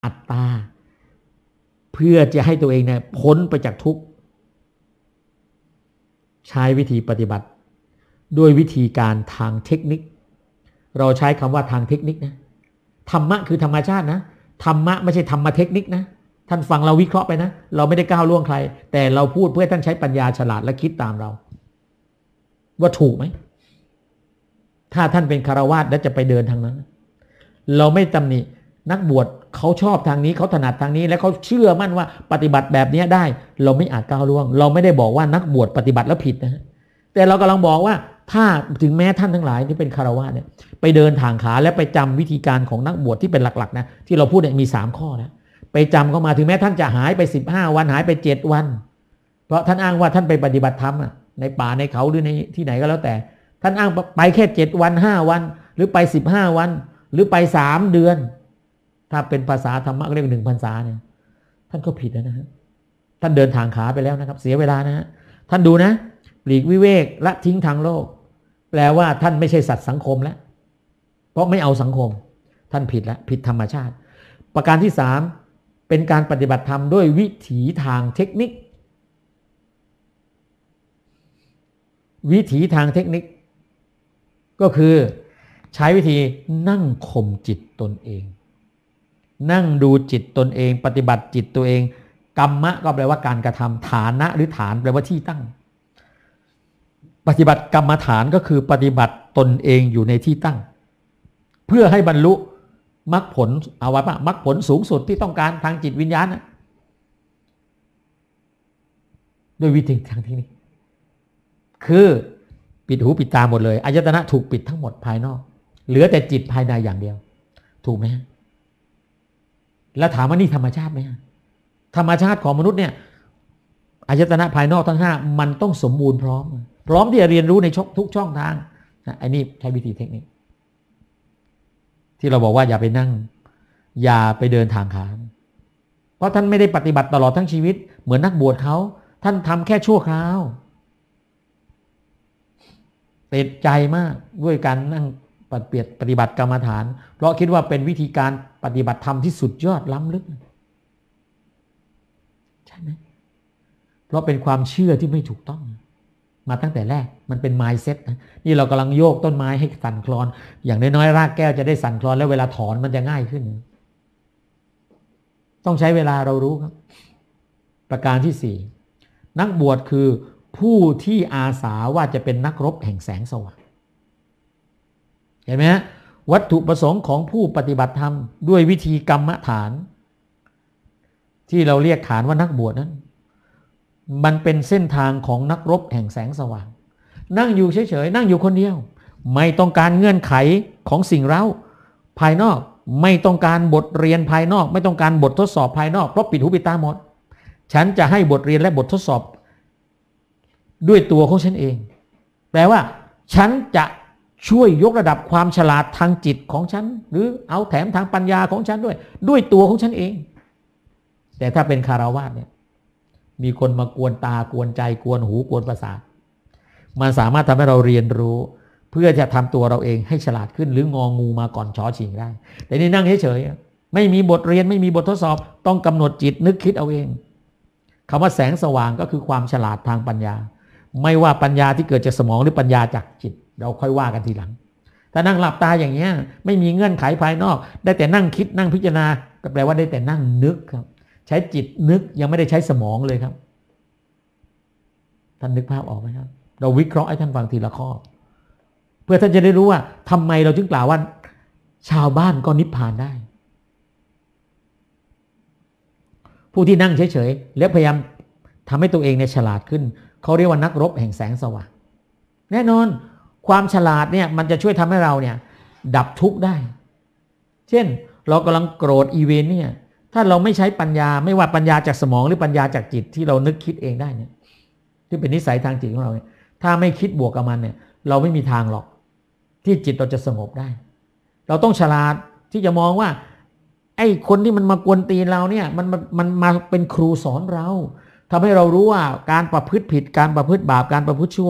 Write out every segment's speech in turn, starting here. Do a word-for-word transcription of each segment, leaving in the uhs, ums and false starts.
อัตตาเพื่อจะให้ตัวเองเนี่ยพ้นไปจากทุกข์ใช้วิธีปฏิบัติด้วยวิธีการทางเทคนิคเราใช้คำว่าทางเทคนิคนะธรรมะคือธรรมชาตินะธรรมะไม่ใช่ธรรมะเทคนิคนะท่านฟังเราวิเคราะห์ไปนะเราไม่ได้ก้าวล่วงใครแต่เราพูดเพื่อท่านใช้ปัญญาฉลาดและคิดตามเราว่าถูกไหมถ้าท่านเป็นคฤหัสถ์และจะไปเดินทางนั้นเราไม่ตำหนินักบวชเขาชอบทางนี้เขาถนัดทางนี้และเขาเชื่อมั่นว่าปฏิบัติแบบนี้ได้เราไม่อาจก้าวล่วงเราไม่ได้บอกว่านักบวชปฏิบัติแล้วผิดนะแต่เรากำลังบอกว่าถ้าถึงแม้ท่านทั้งหลายที่เป็นคฤหัสถ์เนี่ยไปเดินทางขาและไปจำวิธีการของนักบวชที่เป็นหลักๆนะที่เราพูดเนี่ยมีสามข้อนะไปจำเข้ามาถึงแม้ท่านจะหายไปสิบห้าวันหายไปเจ็ดวันเพราะท่านอ้างว่าท่านไปปฏิบัติธรรมในป่าในเขาหรือในที่ไหนก็แล้วแต่ท่านอ้างไปแค่เจ็ดวันห้าวันหรือไปสิบห้าวันหรือไปสามเดือนถ้าเป็นภาษาธรรมะเรียกหนึ่งพรรษาเนี่ยท่านก็ผิดแล้วนะฮะท่านเดินทางขาไปแล้วนะครับเสียเวลานะฮะท่านดูนะปลีกวิเวกละทิ้งทางโลกแปลว่าท่านไม่ใช่สัตว์สังคมแล้วเพราะไม่เอาสังคมท่านผิดแล้วผิดธรรมชาติประการที่สามเป็นการปฏิบัติธรรมด้วยวิถีทางเทคนิควิถีทางเทคนิคก็คือใช้วิธีนั่งข่มจิตตนเองนั่งดูจิตตนเองปฏิบัติจิตตัวเองกรรมะก็แปลว่าการกระทำฐานะหรือฐานแปลว่าที่ตั้งปฏิบัติกรรมฐานก็คือปฏิบัติตนเองอยู่ในที่ตั้งเพื่อให้บรรลุมรรคผลเอาไว้ป่ะมรรคผลสูงสุดที่ต้องการทางจิตวิญญาณนะด้วยวิธีทางที่นี้คือปิดหูปิดตาหมดเลยอายตนะถูกปิดทั้งหมดภายนอกเหลือแต่จิตภายในอย่างเดียวถูกไหมแล้วถามว่านี่ธรรมชาติไหมธรรมชาติของมนุษย์เนี่ยอายตนะภายนอกทั้งห้ามันต้องสมบูรณ์พร้อมพร้อมที่จะเรียนรู้ในทุกช่องทางนะไอ้นี่ใช้วิธีเทคนิคที่เราบอกว่าอย่าไปนั่งอย่าไปเดินทางขาเพราะท่านไม่ได้ปฏิบัติตลอดทั้งชีวิตเหมือนนักบวชเขาท่านทำแค่ชั่วคราวติดใจมากด้วยการนั่งปฏิบัติกรรมฐานเพราะคิดว่าเป็นวิธีการปฏิบัติธรรมที่สุดยอดล้ำลึกใช่ไหมเพราะเป็นความเชื่อที่ไม่ถูกต้องมาตั้งแต่แรกมันเป็น mindset นะนี่เรากำลังโยกต้นไม้ให้สั่นคลอนอย่างน้อยๆรากแก้วจะได้สั่นคลอนแล้วเวลาถอนมันจะง่ายขึ้นต้องใช้เวลาเรารู้ครับประการที่สี่นักบวชคือผู้ที่อาสาว่าจะเป็นนักรบแห่งแสงสว่างเห็นไหมฮะวัตถุประสงค์ของผู้ปฏิบัติธรรมด้วยวิธีกรรมฐานที่เราเรียกฐานว่านักบวชนั้นมันเป็นเส้นทางของนักรบแห่งแสงสว่างนั่งอยู่เฉยๆนั่งอยู่คนเดียวไม่ต้องการเงื่อนไขของสิ่งเร้าภายนอกไม่ต้องการบทเรียนภายนอกไม่ต้องการบททดสอบภายนอกเพราะปิดหูปิดตาหมดฉันจะให้บทเรียนและบททดสอบด้วยตัวของฉันเองแปลว่าฉันจะช่วยยกระดับความฉลาดทางจิตของฉันหรือเอาแถมทางปัญญาของฉันด้วยด้วยตัวของฉันเองแต่ถ้าเป็นคฤหัสถ์เนี่ยมีคนมากวนตากวนใจกวนหูกวนประสาทมันสามารถทำให้เราเรียนรู้เพื่อจะทำตัวเราเองให้ฉลาดขึ้นหรืององูมาก่อนชอชิงได้แต่นี่นั่งเฉยๆไม่มีบทเรียนไม่มีบททดสอบต้องกำหนดจิตนึกคิดเอาเองคำว่าแสงสว่างก็คือความฉลาดทางปัญญาไม่ว่าปัญญาที่เกิดจากสมองหรือปัญญาจากจิตเราค่อยว่ากันทีหลังถ้านั่งหลับตาอย่างเงี้ยไม่มีเงื่อนไขภายนอกได้แต่นั่งคิดนั่งพิจารณาก็แปลว่าได้แต่นั่งนึกครับใช้จิตนึกยังไม่ได้ใช้สมองเลยครับท่านนึกภาพออกไหมครับเราวิเคราะห์ให้ท่านฟังทีละข้อเพื่อท่านจะได้รู้ว่าทำไมเราจึงกล่าวว่าชาวบ้านก็นิพพานได้ผู้ที่นั่งเฉยๆแล้วพยายามทำให้ตัวเองเนี่ยฉลาดขึ้นเขาเรียกว่านักรบแห่งแสงสว่างแน่นอนความฉลาดเนี่ยมันจะช่วยทำให้เราเนี่ยดับทุกข์ได้เช่นเรากำลังโกรธอีเวนต์เนี่ยถ้าเราไม่ใช้ปัญญาไม่ว่าปัญญาจากสมองหรือปัญญาจากจิตที่เรานึกคิดเองได้เนี่ยที่เป็นนิสัยทางจิตของเราเนี่ยถ้าไม่คิดบวกกับมันเนี่ยเราไม่มีทางหรอกที่จิตเราจะสงบได้เราต้องฉลาดที่จะมองว่าไอ้คนที่มันมากวนตีนเราเนี่ยมันมันมันมาเป็นครูสอนเราทำให้เรารู้ว่าการประพฤติผิดการประพฤติบาปการประพฤติชั่ว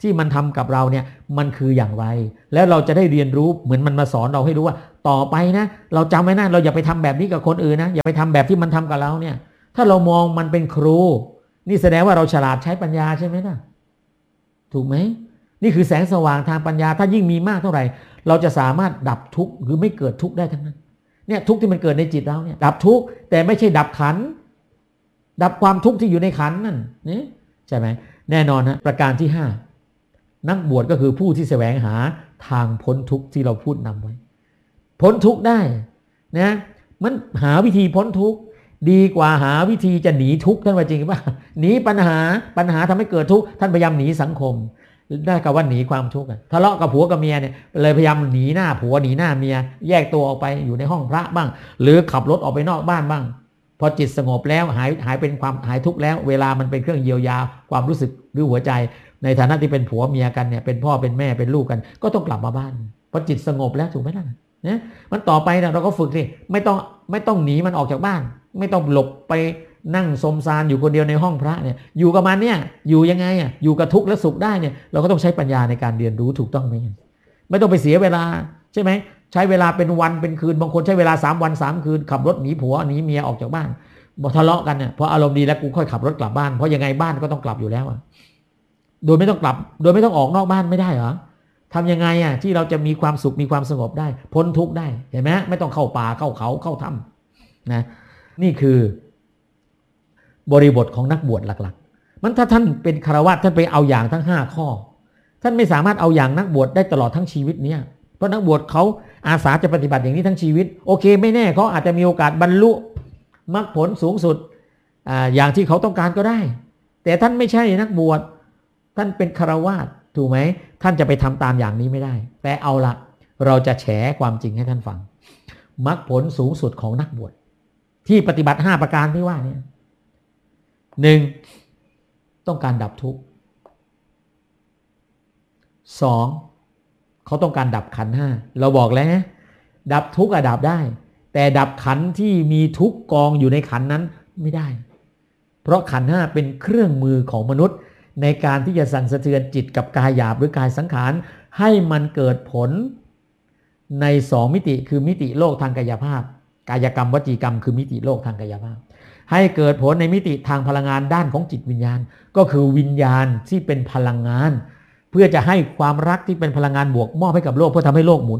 ที่มันทำกับเราเนี่ยมันคืออย่างไรแล้วเราจะได้เรียนรู้เหมือนมันมาสอนเราให้รู้ว่าต่อไปนะเราจำไว้นะเราอย่าไปทำแบบนี้กับคนอื่นนะอย่าไปทำแบบที่มันทำกับเราเนี่ยถ้าเรามองมันเป็นครูนี่แสดงว่าเราฉลาดใช้ปัญญาใช่ไหมนะถูกไหมนี่คือแสงสว่างทางปัญญาถ้ายิ่งมีมากเท่าไหร่เราจะสามารถดับทุกข์หรือไม่เกิดทุกข์ได้ทั้งนั้นเนี่ยทุกข์ที่มันเกิดในจิตเราเนี่ยดับทุกข์แต่ไม่ใช่ดับขันธ์ดับความทุกข์ที่อยู่ในขันธ์นั่นนี่ใช่ไหมแน่นอนนะประการที่ห้านักบวชก็คือผู้ที่แสวงหาทางพ้นทุกข์ที่เราพูดนำไว้พ้นทุกข์ได้นะมันหาวิธีพ้นทุกข์ดีกว่าหาวิธีจะหนีทุกข์ท่านว่าจริงป่ะหนีปัญหาปัญหาทำให้เกิดทุกข์ท่านพยายามหนีสังคมได้กับว่าหนีความทุกข์ทะเลาะกับผัวกับเมียเนี่ยเลยพยายามหนีหน้าผัวหนีหน้าเมียแยกตัวออกไปอยู่ในห้องพระบ้างหรือขับรถออกไปนอกบ้านบ้างพอจิตสงบแล้วหายหายเป็นความหายทุกข์แล้วเวลามันเป็นเครื่องเยียวยาความรู้สึกหรือหัวใจในฐานะที่เป็นผัวเมียกันเนี่ยเป็นพ่อเป็นแม่เป็นลูกกันก็ต้องกลับมาบ้านพอจิตสงบแล้วถูกไหมล่ะเนี่ยมันต่อไปนะเราก็ฝึกสิไม่ต้องไม่ต้องหนีมันออกจากบ้านไม่ต้องหลบไปนั่งสมซานอยู่คนเดียวในห้องพระเนี่ยอยู่กับมันเนี่ยอยู่ยังไงอ่ะอยู่กับทุกข์และสุขได้เนี่ยเราก็ต้องใช้ปัญญาในการเรียนรู้ถูกต้องไหมไม่ต้องไปเสียเวลาใช่ไหมใช้เวลาเป็นวันเป็นคืนบางคนใช้เวลาสามวันสามคืนขับรถหนีผัวหนีเมียออกจากบ้านบอกทะเลาะกันเนี่ยพออารมณ์ดีแล้วกูค่อยขับรถกลับบ้านเพราะยังไงบ้านก็ต้องกลับอยู่แล้วอ่ะโดยไม่ต้องกลับโดยไม่ต้องออกนอกบ้านไม่ได้เหรอทำยังไงอ่ะที่เราจะมีความสุขมีความสงบได้พ้นทุกข์ได้เห็นไหมไม่ต้องเข้าป่าเข้าเขาเข้าถ้ำนะนี่คือบริบทของนักบวชหลักๆมันถ้าท่านเป็นฆราวาสท่านไปเอาอย่างทั้งห้าข้อท่านไม่สามารถเอาอย่างนักบวชได้ตลอดทั้งชีวิตเนี่ยเพราะนักบวชเขาอาสาจะปฏิบัติอย่างนี้ทั้งชีวิตโอเคไม่แน่เขาอาจจะมีโอกาสบรรลุมรรคผลสูงสุด อ, อย่างที่เขาต้องการก็ได้แต่ท่านไม่ใช่นักบวชท่านเป็นฆราวาสถูกไหมท่านจะไปทำตามอย่างนี้ไม่ได้แต่เอาละเราจะแฉความจริงให้ท่านฟังมรรคผลสูงสุดของนักบวชที่ปฏิบัติห้าประการที่ว่านี่หนึ่งต้องการดับทุกข์สองเขาต้องการดับขันธ์ห้าเราบอกแล้วนะดับทุกข์อะดับได้แต่ดับขันธ์ที่มีทุกข์กองอยู่ในขันธ์นั้นไม่ได้เพราะขันธ์ห้าเป็นเครื่องมือของมนุษย์ในการที่จะสั่นสะเทือนจิตกับกายหยาบหรือกายสังขารให้มันเกิดผลในสองมิติคือมิติโลกทางกายภาพกายกรรมวจีกรรมคือมิติโลกทางกายภาพให้เกิดผลในมิติทางพลังงานด้านของจิตวิญญาณก็คือวิญญาณที่เป็นพลังงานเพื่อจะให้ความรักที่เป็นพลังงานบวกมอบให้กับโลกเพื่อทำให้โลกหมุน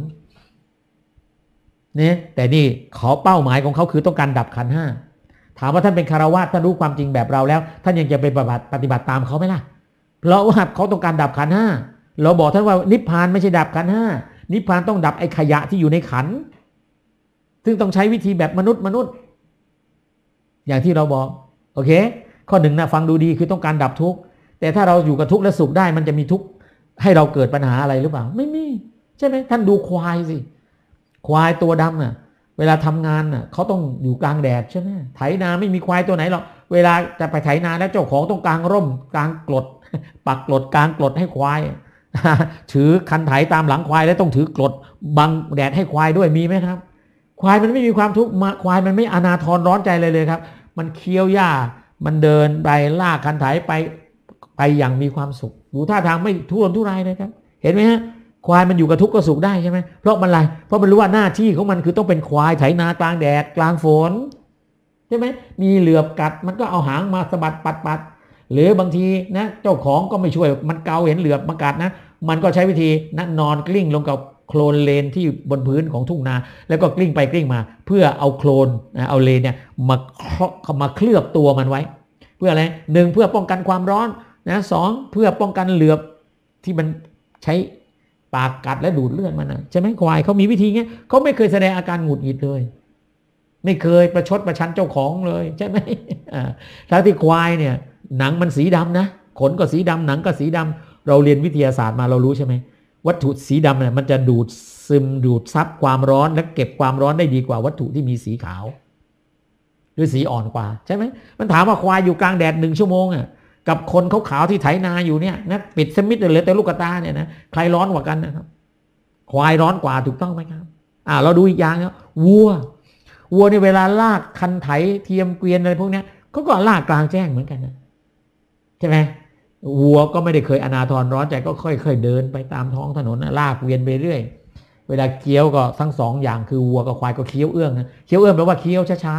เนี่ยแต่นี่เขาเป้าหมายของเขาคือต้องการดับขันธ์ห้าถามว่าท่านเป็นฆราวาสท่านรู้ความจริงแบบเราแล้วท่านยังจะไปปฏิบัติปฏิบัติตามเขาไหมล่ะเพราะว่าเขาต้องการดับขันธ์ห้าเราบอกท่านว่านิพพานไม่ใช่ดับขันธ์ห้านิพพานต้องดับไอ้ขยะที่อยู่ในขันธ์ซึ่งต้องใช้วิธีแบบมนุษย์มนุษย์อย่างที่เราบอกโอเคข้อหนึ่งนะฟังดูดีคือต้องการดับทุกข์แต่ถ้าเราอยู่กับทุกข์และสุขได้มันจะมีทุกข์ให้เราเกิดปัญหาอะไรหรือเปล่าไม่มีใช่ไหมท่านดูควายสิควายตัวดำน่ะเวลาทำงานน่ะเขาต้องอยู่กลางแดดใช่ไหมไถนาไม่มีควายตัวไหนหรอกเวลาจะไปไถนาแล้วเจ้าของต้องกางร่มกางกรดปักกรดกางกรดให้ควายถือคันไถตามหลังควายแล้วต้องถือกรดบังแดดให้ควายด้วยมีไหมครับควายมันไม่มีความทุกข์ควายมันไม่อนาทรร้อนใจเลยเลยครับมันเคี้ยวหญ้ามันเดินไปลากคันไถไปไปอย่างมีความสุขดูท่าทางไม่ทุรนทุรายเลยครับเห็นไหมฮะควายมันอยู่กับทุกข์กับสุขได้ใช่ไหมเพราะมันอะไรเพราะมันรู้ว่าหน้าที่ของมันคือต้องเป็นควายไถนากลางแดดกลางฝนใช่ไหมมีเหลือบกัดมันก็เอาหางมาสะบัดปัดปัดหรือบางทีนะเจ้าของก็ไม่ช่วยมันเกาเห็นเหลือบมากัดนะมันก็ใช้วิธีนะนอนกลิ้งลงกับโคลนเลนที่บนพื้นของทุ่งนาแล้วก็กลิ้งไปกลิ้งมาเพื่อเอาโคลนนะเอาเลนเนี่ยมามาเคลือบตัวมันไว้เพื่ออะไรหนึ่งเพื่อป้องกันความร้อนนะสองเพื่อป้องกันเหลือบที่มันใช้ปากกัดและดูดเลือดมันนะใช่ไหมควายเขามีวิธีเงี้ยเขาไม่เคยแสดงอาการหงุดหงิดเลยไม่เคยประชดประชันเจ้าของเลยใช่ไหมอ่าถ้าที่ควายเนี่ยหนังมันสีดำนะขนก็สีดำหนังก็สีดำเราเรียนวิทยาศาสตร์มาเรารู้ใช่ไหมวัตถุสีดำเนี่ยมันจะดูดซึมดูดซับความร้อนและเก็บความร้อนได้ดีกว่าวัตถุที่มีสีขาวหรือสีอ่อนกว่าใช่ไหมมันถามว่าควายอยู่กลางแดดหนึ่งชั่วโมงอ่ะกับคนขาวๆที่ไถนาอยู่เนี่ยนะปิดสมิธเลยแต่ลูกตาเนี่ยนะใครร้อนกว่ากันนะครับควายร้อนกว่าถูกต้องไหมครับอ่าเราดูอีกอย่างนะวัววัวในเวลาลากคันไถเทียมเกวียนอะไรพวกนี้เขาก็ลากกลางแจ้งเหมือนกันนะใช่ไหมวัวก็ไม่ได้เคยอนาถรร้อนใจก็ค่อยๆเดินไปตามท้องถนนลากเวียนไปเรื่อยเวลาเคี้ยวก็ทั้งสองอย่างคือวัวกับควายก็เคี้ยวเอื้องนะเคี้ยวเอื้องแปลว่าเคี้ยวช้า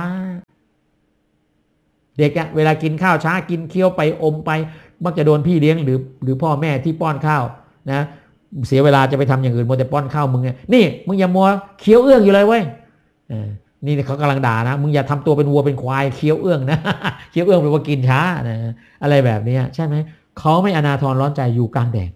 ๆเด็กอะเวลากินข้าวช้ากินเคี้ยวไปอมไปมักจะโดนพี่เลี้ยงหรือหรือพ่อแม่ที่ป้อนข้าวนะเสียเวลาจะไปทำอย่างอื่นมัวแต่ป้อนข้าวมึงเนี่ยนี่มึงอย่ามัวเคี้ยวเอื้องอยู่เลยเว้ยนี่เขากำลังด่านะมึงอย่าทำตัวเป็นวัวเป็นควายเคี้ยวเอื้องนะเคี้ยวเอื้องแปลว่ากินช้านะอะไรแบบนี้ใช่ไหมเขาไม่อนาถรร้อนใจอยู่กลางแดด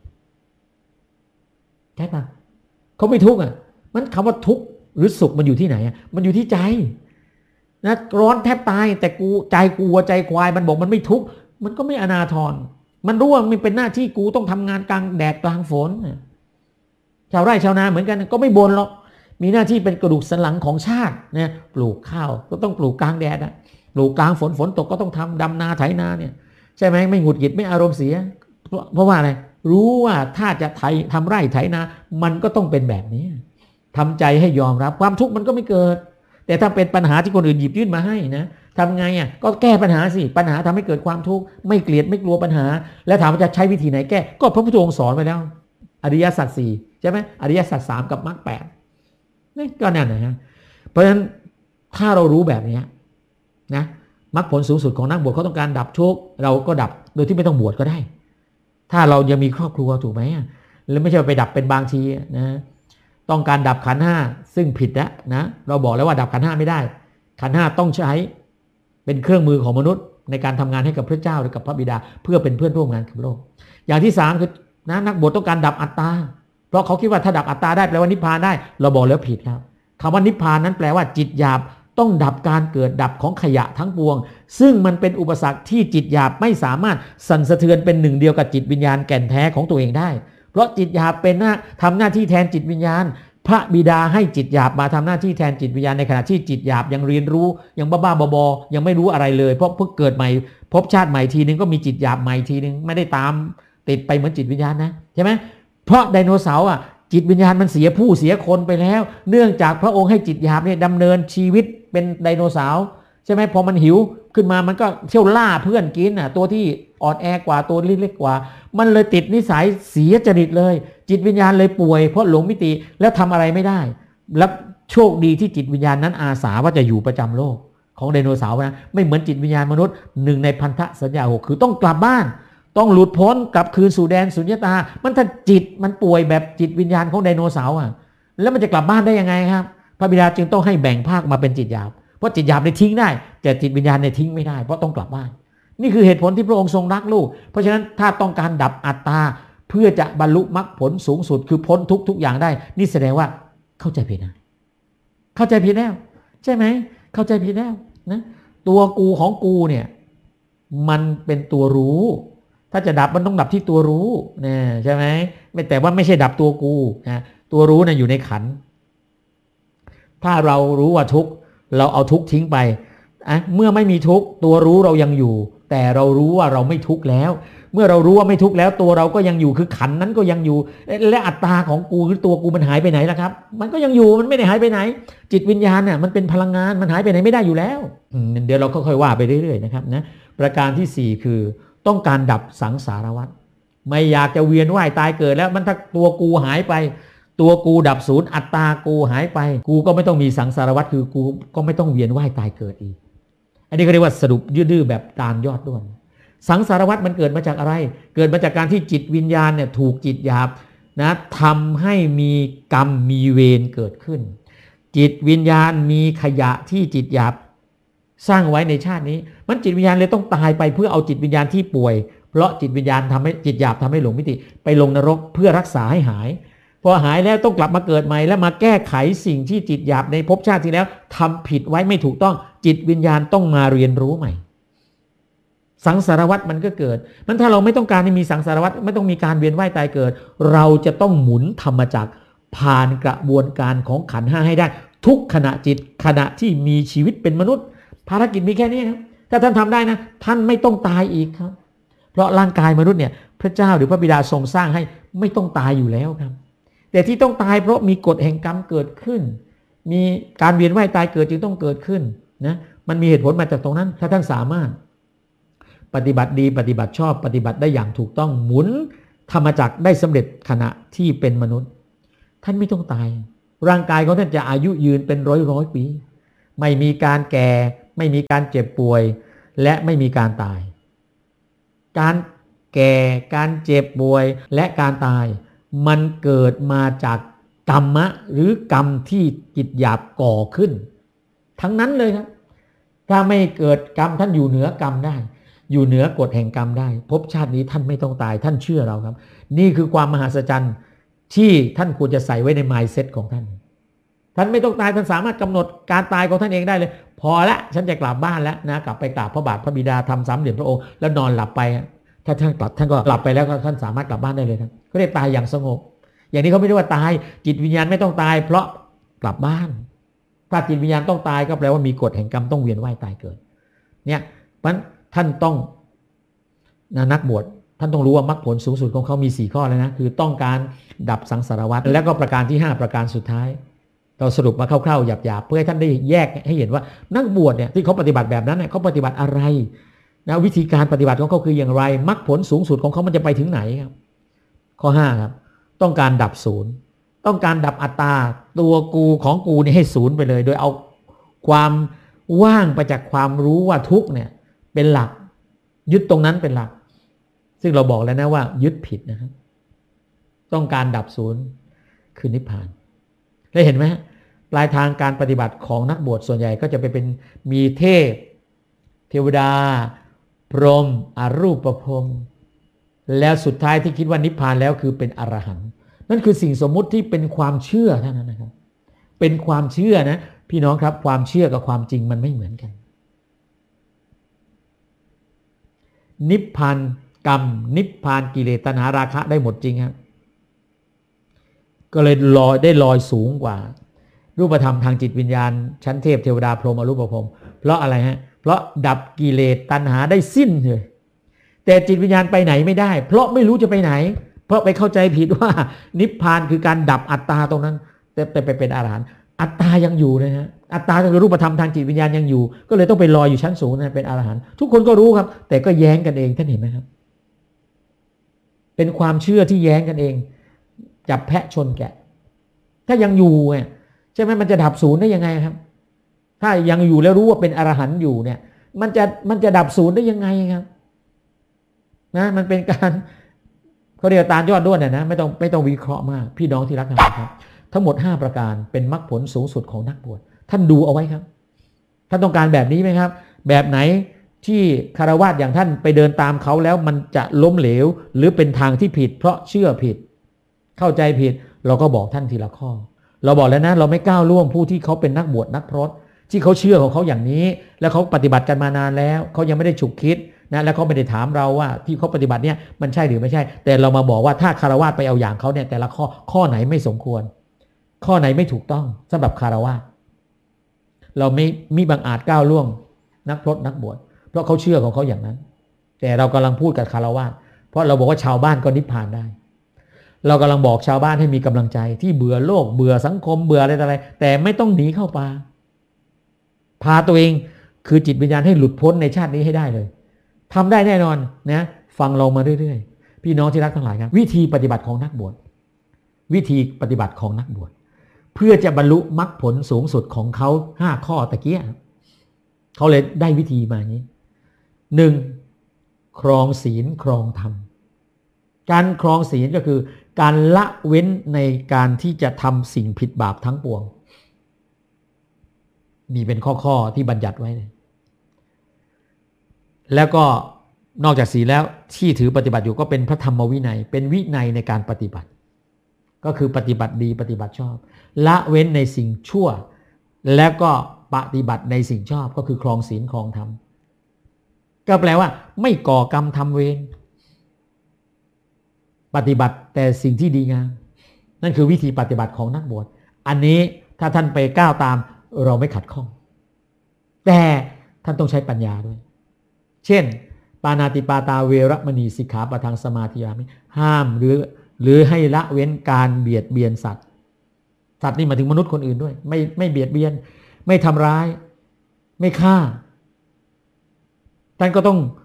ใช่ปะเขาไม่ทุกข์อ่ะมันคำว่าทุกข์หรือสุขมันอยู่ที่ไหนอ่ะมันอยู่ที่ใจนะร้อนแทบตายแต่กูใจกูวัวใจควายมันบอกมันไม่ทุกข์มันก็ไม่อนาถรมันรู้ว่ามันเป็นหน้าที่กูต้องทำงานกลางแดดกลางฝนชาวไร่ชาวนาเหมือนกันก็ไม่บ่นหรอกมีหน้าที่เป็นกระดูกสันหลังของชาตินะปลูกข้าวก็ต้องปลูกกลางแดดอ่ะปลูกกลางฝนฝนตกก็ต้องทำดำนาไถนาเนี่ยใช่ไหมไม่หงุดหงิดไม่อารมณ์เสียเพราะว่าอะไรรู้ว่าถ้าจะไถทำไร่ไถนามันก็ต้องเป็นแบบนี้ทำใจให้ยอมรับความทุกข์มันก็ไม่เกิดแต่ถ้าเป็นปัญหาที่คนอื่นหยิบยื่นมาให้นะทำไงอ่ะก็แก้ปัญหาสิปัญหาทำให้เกิดความทุกข์ไม่เกลียดไม่กลัวปัญหาแล้วถามว่าจะใช้วิธีไหนแก้ก็พระพุทธองค์สอนไว้แล้วอริยสัจสี่ใช่ไหมอริยสัจสามกับมรรคแปดนี่ก็นั่นนะฮะเพราะฉะนั้นถ้าเรารู้แบบนี้นะมรรคผลสูงสุดของนักบวชเขาต้องการดับทุกข์เราก็ดับโดยที่ไม่ต้องบวชก็ได้ถ้าเรายังมีครอบครัวถูกไหมแล้วไม่ใช่ไปดับเป็นบางทีนะต้องการดับขันธ์ห้าซึ่งผิดนะนะเราบอกแล้วว่าดับขันธ์ห้าไม่ได้ขันธ์ห้าต้องใช้เป็นเครื่องมือของมนุษย์ในการทำงานให้กับพระเจ้าหรือกับพระบิดาเพื่อเป็นเพื่อนร่วมงานกับโลกอย่างที่สามคือนะนักบวชต้องการดับอัตตาเพราะเขาคิดว่าถ้าดับอัตตาได้แปลว่านิพพานได้เราบอกแล้วผิดครับคำว่านิพพานนั้นแปลว่าจิตหยาบต้องดับการเกิดดับของขยะทั้งปวงซึ่งมันเป็นอุปสรรคที่จิตหยาบไม่สามารถสั่นสะเทือนเป็นหนึ่งเดียวกับจิตวิญญาณแก่นแท้ของตัวเองได้เพราะจิตหยาบเป็นหน้าทำหน้าที่แทนจิตวิญญาณพระบิดาให้จิตหยาบมาทำหน้าที่แทนจิตวิญญาณในขณะที่จิตหยาบยังเรียนรู้ยังบ้าๆบอๆยังไม่รู้อะไรเลยเพราะเพิ่งเกิดใหม่พบชาติใหม่ทีนึงก็มีจิตหยาบใหม่ทีนึงไม่ได้ตามติดไปเหมือนจิตวิญญาณนะใช่ไหมเพราะไดโนเสาร์อ่ะจิตวิญญาณมันเสียผู้เสียคนไปแล้วเนื่องจากพระองค์ให้จิตหยาบเนี่ยดำเนินชีวิตเป็นไดโนเสาร์ใช่ไหมพอมันหิวขึ้นมามันก็เที่ยวล่าเพื่อนกินอ่ะตัวที่อ่อนแอกว่าตัวเล็กๆกว่ามันเลยติดนิสัยเสียจริตเลยจิตวิญญาณเลยป่วยเพราะหลงมิติแล้วทำอะไรไม่ได้แล้วโชคดีที่จิตวิญญาณนั้นอาสาว่าจะอยู่ประจำโลกของไดโนเสาร์นะไม่เหมือนจิตวิญญาณมนุษย์หนึ่งในพันธสัญญาหกคือต้องกลับบ้านต้องหลุดพ้นกลับคืนสู่แดนสุญญตามันถ้าจิตมันป่วยแบบจิตวิญญาณของไดโนเสาร์อ่ะแล้วมันจะกลับบ้านได้ยังไงครับพระบิดาจึงต้องให้แบ่งภาคมาเป็นจิตหยาบเพราะจิตหยาบเนี่ยทิ้งได้แต่จิตวิญญาณเนี่ยทิ้งไม่ได้เพราะต้องกลับบ้านนี่คือเหตุผลที่พระองค์ทรงรักลูกเพราะฉะนั้นถ้าต้องการดับอัตตาเพื่อจะบรรลุมรรคผลสูงสุดคือพ้นทุกทุกอย่างได้นี่แสดงว่าเข้าใจผิดนะเข้าใจผิดแล้วใช่ไหมเข้าใจผิดแล้วนะตัวกูของกูเนี่ยมันเป็นตัวรู้ถ้าจะดับมันต้องดับที่ตัวรู้นะใช่ไหมไม่แต่ว่าไม่ใช่ดับตัวกูนะตัวรู้นะอยู่ในขันธ์ถ้าเรารู้ว่าทุกข์เราเอาทุกข์ทิ้งไปอ่ะเมื่อไม่มีทุกข์ตัวรู้เรายังอยู่แต่เรารู้ว่าเราไม่ทุกข์แล้วเมื่อเรารู้ว่าไม่ทุกข์แล้วตัวเราก็ยังอยู่คือขันธ์นั้นก็ยังอยู่และอัตตาของกูคือตัวกูมันหายไปไหนล่ะครับมันก็ยังอยู่มันไม่ได้หายไปไหนจิตวิญญาณเนี่ยมันเป็นพลังงานมันหายไปไหนไม่ได้อยู่แล้วเดี๋ยวเราก็ค่อยว่าไปเรื่อยๆนะครับนะประการที่สี่คือต้องการดับสังสารวัฏไม่อยากจะเวียนว่ายตายเกิดแล้วมันถ้าตัวกูหายไปตัวกูดับศูนย์อัตตากูหายไปกูก็ไม่ต้องมีสังสารวัฏคือกูก็ไม่ต้องเวียนว่ายตายเกิดอีกอันนี้ก็เรียกว่าสรุปยืดๆแบบตามยอดด้วนสังสารวัฏมันเกิดมาจากอะไรเกิดมาจากการที่จิตวิญญาณเนี่ยถูกจิตหยาบนะทำให้มีกรรมมีเวรเกิดขึ้นจิตวิญญาณมีขยะที่จิตหยาบสร้างไว้ในชาตินี้มันจิตวิญญาณเลยต้องตายไปเพื่อเอาจิตวิญญาณที่ป่วยเพราะจิตวิญญาณทำให้จิตหยาบทำให้หลงมิติไปลงนรกเพื่อรักษาให้หายพอหายแล้วต้องกลับมาเกิดใหม่แล้วมาแก้ไขสิ่งที่จิตหยาบในภพชาติที่แล้วทำผิดไว้ไม่ถูกต้องจิตวิญญาณต้องมาเรียนรู้ใหม่สังสารวัฏมันก็เกิดมันถ้าเราไม่ต้องการให้มีสังสารวัฏไม่ต้องมีการเวียนว่ายตายเกิดเราจะต้องหมุนธรรมจักรผ่านกระบวนการของขันธ์ห้าให้ได้ทุกขณะจิตขณะที่มีชีวิตเป็นมนุษย์ภารกิจมีแค่นี้ครับถ้าท่านทำได้นะท่านไม่ต้องตายอีกครับเพราะร่างกายมนุษย์เนี่ยพระเจ้าหรือพระบิดาทรงสร้างให้ไม่ต้องตายอยู่แล้วครับแต่ที่ต้องตายเพราะมีกฎแห่งกรรมเกิดขึ้นมีการเวียนว่ายตายเกิดจึงต้องเกิดขึ้นนะมันมีเหตุผลมาจากตรงนั้นถ้าท่านสามารถปฏิบัติดีปฏิบัติชอบปฏิบัติได้อย่างถูกต้องหมุนธรรมจักรได้สำเร็จขณะที่เป็นมนุษย์ท่านไม่ต้องตายร่างกายของท่านจะอายุยืนเป็นร้อยร้อยปีไม่มีการแก่ไม่มีการเจ็บป่วยและไม่มีการตายการแก่การเจ็บป่วยและการตายมันเกิดมาจากกรรมะหรือกรรมที่จิตหยาบก่อขึ้นทั้งนั้นเลยครับถ้าไม่เกิดกรรมท่านอยู่เหนือกรรมได้อยู่เหนือกฎแห่งกรรมได้ภพชาตินี้ท่านไม่ต้องตายท่านเชื่อเราครับนี่คือความมหัศจรรย์ที่ท่านควรจะใส่ไว้ใน mindset ของท่านท่านไม่ต้องตายท่านสามารถกำหนดการตายของท่านเองได้เลยพอละฉันจะกลับบ้านแล้วนะกลับไปกราบพระบาทพระบิดาทำสามเหลี่ยมพระองค์แล้วนอนหลับไปถ้าท่านกลับท่านก็หลับไปแล้วท่านสามารถกลับบ้านได้เลยท่านก็ได้ตายอย่างสงบอย่างนี้เขาไม่เรียกว่าตายจิตวิญญาณไม่ต้องตายเพราะกลับบ้านถ้าจิตวิญญาณต้องตายก็แปลว่ามีกฎแห่งกรรมต้องเวียนว่ายตายเกิดเนี่ยเพราะท่านต้องนักบวชท่านต้องรู้ว่ามรรคผลสูงสุดของเขามีสี่ข้อแล้วนะคือต้องการดับสังสารวัฏแล้วก็ประการที่ห้าประการสุดท้ายเราสรุปมาคร่าวๆหยาบๆเพื่อให้ท่านได้แยกให้เห็นว่านักบวชเนี่ยที่เขาปฏิบัติแบบนั้นเนี่ยเขาปฏิบัติอะไรนะวิธีการปฏิบัติของเขาคืออย่างไรมรรคผลสูงสุดของเขามันจะไปถึงไหนครับข้อห้าครับต้องการดับศูนย์ต้องการดับอัตตาตัวกูของกูนี่ให้ศูนย์ไปเลยโดยเอาความว่างไปจากความรู้ว่าทุกเนี่ยเป็นหลักยึดตรงนั้นเป็นหลักซึ่งเราบอกแล้วนะว่ายึดผิดนะครับต้องการดับศูนย์คือนิพพานได้เห็นไหมปลายทางการปฏิบัติของนักบวชส่วนใหญ่ก็จะไปเป็นมีเทพเทวดาพรหมอรูปพรหมแล้วสุดท้ายที่คิดว่านิพพานแล้วคือเป็นอรหันต์นั่นคือสิ่งสมมุติที่เป็นความเชื่อเท่านั้นนะครับเป็นความเชื่อนะพี่น้องครับความเชื่อกับความจริงมันไม่เหมือนกันนิพพานกรรมนิพพานกิเลสตัณหาราคะได้หมดจริงครับก็เลยลอยได้ลอยสูงกว่ารูปธรรมทางจิตวิญญาณชั้นเทพเทวดาพรหมอรูปพรหมเพราะอะไรฮะเพราะดับกิเลสตัณหาได้สิ้นเลยแต่จิตวิญญาณไปไหนไม่ได้เพราะไม่รู้จะไปไหนเพราะไปเข้าใจผิดว่านิพพานคือการดับอัตตาตรงนั้นแต่แต่ไปเป็นอรหันต์อัตตายังอยู่นะฮะอัตตาคือรูปธรรมทางจิตวิญญาณยังอยู่ก็เลยต้องไปลอยอยู่ชั้นสูงนะเป็นอรหันต์ทุกคนก็รู้ครับแต่ก็แย้งกันเองท่านเห็นไหมครับเป็นความเชื่อที่แย้งกันเองจับแพะชนแกะถ้ายังอยู่เนี่ยใช่ไหมมันจะดับศูนย์ได้ยังไงครับถ้ายังอยู่แล้วรู้ว่าเป็นอรหันต์อยู่เนี่ยมันจะมันจะดับศูนย์ได้ยังไงครับนะมันเป็นการเขาเรียกตามยอดด้วนเนี่ยนะไม่ต้องไม่ต้องวิเคราะห์มากพี่น้องที่รักนะครับทั้งหมดห้าประการเป็นมรรคผลสูงสุดของนักบวชท่านดูเอาไว้ครับท่านต้องการแบบนี้ไหมครับแบบไหนที่คฤหัสถ์อย่างท่านไปเดินตามเขาแล้วมันจะล้มเหลวหรือเป็นทางที่ผิดเพราะเชื่อผิดเข้าใจผิดเราก็บอกท่านทีละข้อเราบอกแล้วนะเราไม่ก้าวล่วงผู้ที่เขาเป็นนักบวชนักพรตที่เขาเชื่อของเขาอย่างนี้แล้วเขาปฏิบัติกันมานานแล้วเขายังไม่ได้ฉุกคิดนะแล้วเขาไม่ได้ถามเราว่าที่เขาปฏิบัติเนี่ยมันใช่หรือไม่ใช่แต่เรามาบอกว่าถ้าคฤหัสถ์ไปเอาอย่างเขาเนี่ยแต่ละข้อข้อไหนไม่สมควรข้อไหนไม่ถูกต้องสำหรับคฤหัสถ์เราไม่มีบังอาจก้าวล่วงนักพรตนักบวชเพราะเขาเชื่อของเขาอย่างนั้นแต่เรากำลังพูดกับคฤหัสถ์เพราะเราบอกว่าชาวบ้านก็นิพพานได้เรากำลังบอกชาวบ้านให้มีกำลังใจที่เบื่อโลกเบื่อสังคมเบื่ออะไรอะไรแต่ไม่ต้องหนีเข้าป่าพาตัวเองคือจิตวิญญาณให้หลุดพ้นในชาตินี้ให้ได้เลยทำได้แน่นอนนะฟังเรามาเรื่อยๆพี่น้องที่รักทั้งหลายครับวิธีปฏิบัติของนักบวชวิธีปฏิบัติของนักบวชเพื่อจะบรรลุมรรคผลสูงสุดของเขาห้าข้อตะเกียเขาเลยได้วิธีมาอย่างนี้หนึ่งครองศีลครองธรรมการครองศีลก็คือการละเว้นในการที่จะทำสิ่งผิดบาปทั้งปวงมีเป็นข้อๆที่บัญญัติไว้เลยแล้วก็นอกจากศีลแล้วที่ถือปฏิบัติอยู่ก็เป็นพระธรรมวินัยเป็นวินัยในการปฏิบัติก็คือปฏิบัติดีปฏิบัติชอบละเว้นในสิ่งชั่วแล้วก็ปฏิบัติในสิ่งชอบก็คือครองศีลครองธรรมก็แปลว่าไม่ก่อกรรมทำเวรปฏิบัติแต่สิ่งที่ดีงามนั่นคือวิธีปฏิบัติของนักบวชอันนี้ถ้าท่านไปก้าวตามเราไม่ขัดข้องแต่ท่านต้องใช้ปัญญาด้วยเช่นปาณาติปาตาเวรมณีสิกขาปะทังสมาธิยามิห้ามหรือหรือให้ละเว้นการเบียดเบียนสัตว์สัตว์นี่หมายถึงมนุษย์คนอื่นด้วยไม่ไม่เบียดเบียนไม่ทำร้ายไม่ฆ่าท่านก็ต้อง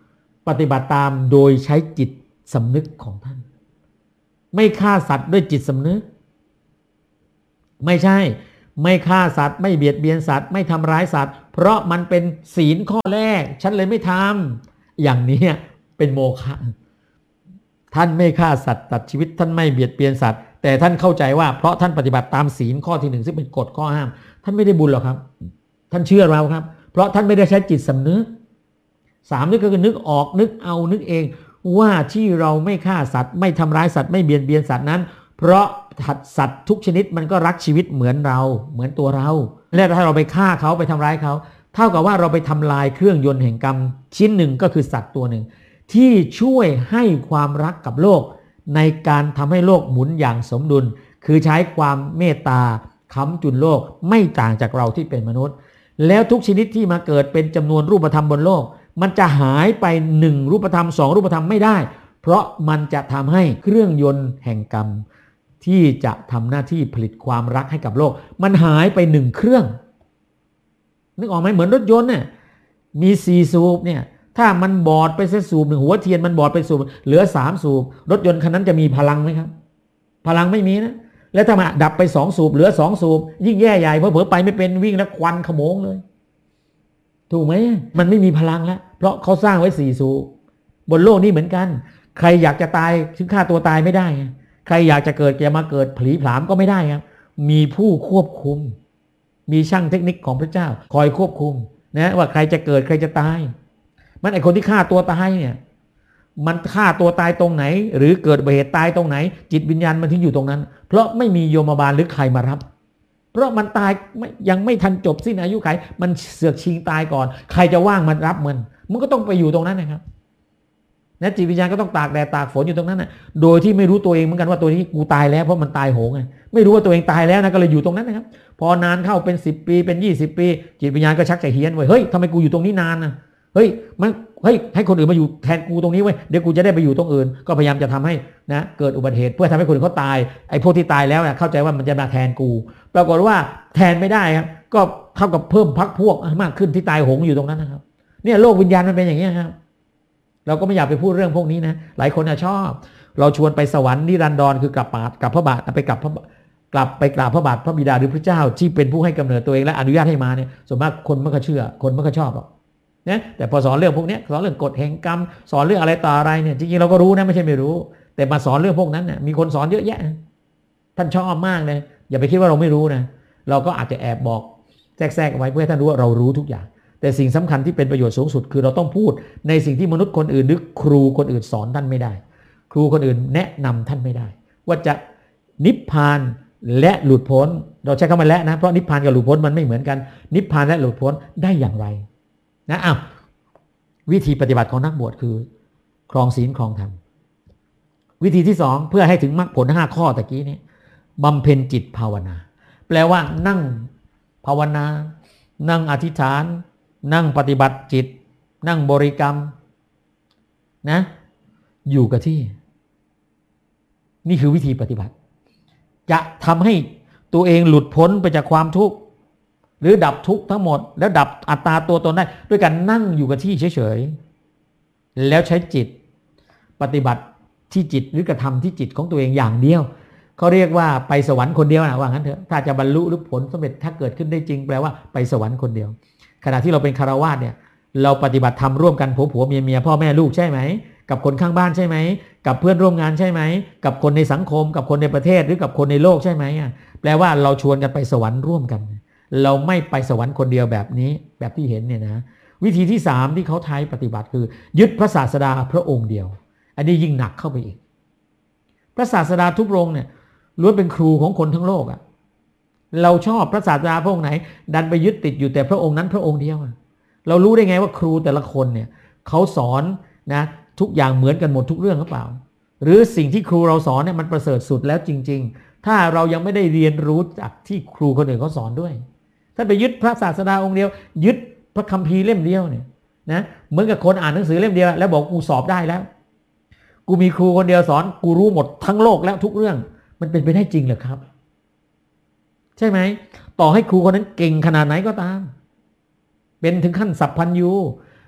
ปฏิบัติตามโดยใช้จิตสำนึกของท่านไม่ฆ่าสัตว์ด้วยจิตสำนึกไม่ใช่ไม่ฆ่าสัตว์ไม่เบียดเบียนสัตว์ไม่ทำร้ายสัตว์เพราะมันเป็นศีลข้อแรกฉันเลยไม่ทำอย่างนี้เป็นโมฆะท่านไม่ฆ่าสัตว์ตัดชีวิตท่านไม่เบียดเบียนสัตว์แต่ท่านเข้าใจว่าเพราะท่านปฏิบัติตามศีลข้อที่หนึ่งซึ่งเป็นกฎข้อห้ามท่านไม่ได้บุญหรอกครับท่านเชื่อเราครับเพราะท่านไม่ได้ใช้จิตสำนึกสามนี่ก็คือนึกออกนึกเอานึกเองว่าที่เราไม่ฆ่าสัตว์ไม่ทำร้ายสัตว์ไม่เบียดเบียนสัตว์นั้นเพราะสัตว์ทุกชนิดมันก็รักชีวิตเหมือนเราเหมือนตัวเราและถ้าเราไปฆ่าเขาไปทำร้ายเขาเท่ากับว่าเราไปทำลายเครื่องยนต์แห่งกรรมชิ้นหนึ่งก็คือสัตว์ตัวหนึ่งที่ช่วยให้ความรักกับโลกในการทำให้โลกหมุนอย่างสมดุลคือใช้ความเมตตาค้ำจุนโลกไม่ต่างจากเราที่เป็นมนุษย์แล้วทุกชนิดที่มาเกิดเป็นจำนวนรูปธรรมบนโลกมันจะหายไปหนึ่งรูปธรรมสองรูปธรรมไม่ได้เพราะมันจะทำให้เครื่องยนต์แห่งกรรมที่จะทำหน้าที่ผลิตความรักให้กับโลกมันหายไปหนึ่งเครื่องนึกออกไหมเหมือนรถยนต์เนี่ยมีสี่สูบเนี่ยถ้ามันบอดไปเส้นสูบหนึ่งหัวเทียนมันบอดไปสูบเหลือสามสูบรถยนต์คันนั้นจะมีพลังไหมครับพลังไม่มีนะแล้วถ้ามาดับไปสองสูบเหลือสองสูบยิ่งแย่ใหญ่เพราะเผลอไปไม่เป็นวิ่งแล้วควันขโมงเลยถูกไหมมันไม่มีพลังแล้วเพราะเขาสร้างไว้สี่สูบบนโลกนี้เหมือนกันใครอยากจะตายถึงฆ่าตัวตายไม่ได้ใครอยากจะเกิดจะมาเกิดผลีผลามก็ไม่ได้ครับมีผู้ควบคุมมีช่างเทคนิคของพระเจ้าคอยควบคุมนะว่าใครจะเกิดใครจะตายมันไอคนที่ฆ่าตัวตายเนี่ยมันฆ่าตัวตายตรงไหนหรือเกิดอุบัติเหตุตายตรงไหนจิตวิญญาณมันถึงอยู่ตรงนั้นเพราะไม่มีโยมบาลหรือใครมารับเพราะมันตายยังไม่ทันจบสิ้นอายุขัยมันเสือกชิงตายก่อนใครจะว่างมันรับมันมันก็ต้องไปอยู่ตรงนั้นนะครับนะจิตวิญญาณก็ต้องตากแดดตากฝนอยู่ตรงนั้นนะโดยที่ไม่รู้ตัวเองเหมือนกันว่าตัวนี้กูตายแล้วเพราะมันตายโหงไงไม่รู้ว่าตัวเองตายแล้วนะก็เลยอยู่ตรงนั้นนะครับพอนานเข้าเป็นสิบปีเป็นยี่สิบปีจิตวิญญาณก็ชักจะเฮี้ยนเว้ยเฮ้ยทำไมกูอยู่ตรงนี้นานนะเฮ้ยมันเฮ้ยให้คนอื่นมาอยู่แทนกูตรงนี้เว้ยเดี๋ยวกูจะได้ไปอยู่ตรงอื่นก็พยายามจะทำให้นะเกิดอุบัติเหตุเพื่อทำให้คนอื่นเขาตายไอ้พวกที่ตายแล้วเนี่ยเข้าใจว่ามันจะมาแทนกูปรากฏว่าแทนไม่ได้ครับก็เท่ากับเพิ่มพรรคพวกมากขึ้นที่ตายโหงอยู่ตรงนั้นนะครับเนี่ยโลกวิญญาณมันเป็นอย่างนี้ครับเราก็ไม่อยากไปพูดเรื่องพวกนี้นะหลายคนชอบเราชวนไปสวรรค์นิรันดรคือกลับบาทกลับพระบาทไปกลับพระกลับไปกราบพระบาทพระบิดาหรือพระเจ้าที่เป็นผู้ให้กำเนิดตัวเองและอนุญาตให้มาเนี่ยส่วนมากคนไม่ค่อยเชื่อคนไม่ค่อยชอบหรอกนะแต่พอสอนเรื่องพวกนี้สอนเรื่องกฎแห่งกรรมสอนเรื่องอะไรต่ออะไรเนี่ยจริงๆเราก็รู้นะไม่ใช่ไม่รู้แต่มาสอนเรื่องพวกนั้นเนี่ยมีคนสอนเยอะแยะท่านชอบมากเลยอย่าไปคิดว่าเราไม่รู้นะเราก็อาจจะแอบบอกแทรกๆเอาไว้เพื่อให้ท่านรู้ว่าเรารู้ทุกอย่างแต่สิ่งสำคัญที่เป็นประโยชน์สูงสุดคือเราต้องพูดในสิ่งที่มนุษย์คนอื่นหรือครูคนอื่นสอนท่านไม่ได้ครูคนอื่นแนะนำท่านไม่ได้ว่าจะนิพพานและหลุดพ้นเราใช้คำว่าและนะเพราะนิพพานกับหลุดพ้นมันไม่เหมือนกันนิพพานและหลุดพ้นได้อย่างไรนะอ้าววิธีปฏิบัติของนักบวชคือครองศีลครองธรรมวิธีที่สองเพื่อให้ถึงมรรคผลห้าข้อตะกี้นี้บำเพ็ญจิตภาวนาแปลว่านั่งภาวนานั่งอธิษฐานนั่งปฏิบัติจิตนั่งบริกรรมนะอยู่กับที่นี่คือวิธีปฏิบัติจะทำให้ตัวเองหลุดพ้นไปจากความทุกข์หรือดับทุกข์ทั้งหมดแล้วดับอัตตาตัวตนได้ด้วยการนั่งอยู่กับที่เฉยๆแล้วใช้จิตปฏิบัติที่จิตหรือกระทำที่จิตของตัวเองอย่างเดียวเขาเรียกว่าไปสวรรค์คนเดียวนะว่างั้นเถอะถ้าจะบรรลุหรือผลสำเร็จถ้าเกิดขึ้นได้จริงแปลว่าไปสวรรค์คนเดียวขณะที่เราเป็นคฤหัสถ์เนี่ยเราปฏิบัติธรรมร่วมกันผัวผัวเมียเมียพ่อแม่ลูกใช่ไหมกับคนข้างบ้านใช่ไหมกับเพื่อนร่วมงานใช่ไหมกับคนในสังคมกับคนในประเทศหรือกับคนในโลกใช่ไหมแปลว่าเราชวนกันไปสวรรค์ร่วมกันเราไม่ไปสวรรค์คนเดียวแบบนี้แบบที่เห็นเนี่ยนะวิธีที่สามที่เขาใช้ปฏิบัติคือยึดพระศาสดาพระองค์เดียวอันนี้ยิ่งหนักเข้าไปอีกพระศาสดาทุกพระองค์เนี่ยล้วนเป็นครูของคนทั้งโลกอะเราชอบพระศาสดาพระองค์ไหนดันไปยึดติดอยู่แต่พระองค์นั้นพระองค์เดียวเรารู้ได้ไงว่าครูแต่ละคนเนี่ยเขาสอนนะทุกอย่างเหมือนกันหมดทุกเรื่องหรือเปล่าหรือสิ่งที่ครูเราสอนเนี่ยมันประเสริฐสุดแล้วจริงๆถ้าเรายังไม่ได้เรียนรู้จากที่ครูคนอื่นเขาสอนด้วยถ้าไปยึดพระศาสดาองค์เดียวยึดพระคัมภีร์เล่มเดียวเนี่ยนะเหมือนกับคนอ่านหนังสือเล่มเดียวแล้วบอกกูสอบได้แล้วกูมีครูคนเดียวสอนกูรู้หมดทั้งโลกแล้วทุกเรื่องมันเป็นไปได้จริงเหรอครับใช่ไหมต่อให้ครูคนนั้นเก่งขนาดไหนก็ตามเป็นถึงขั้นสัพพัญญู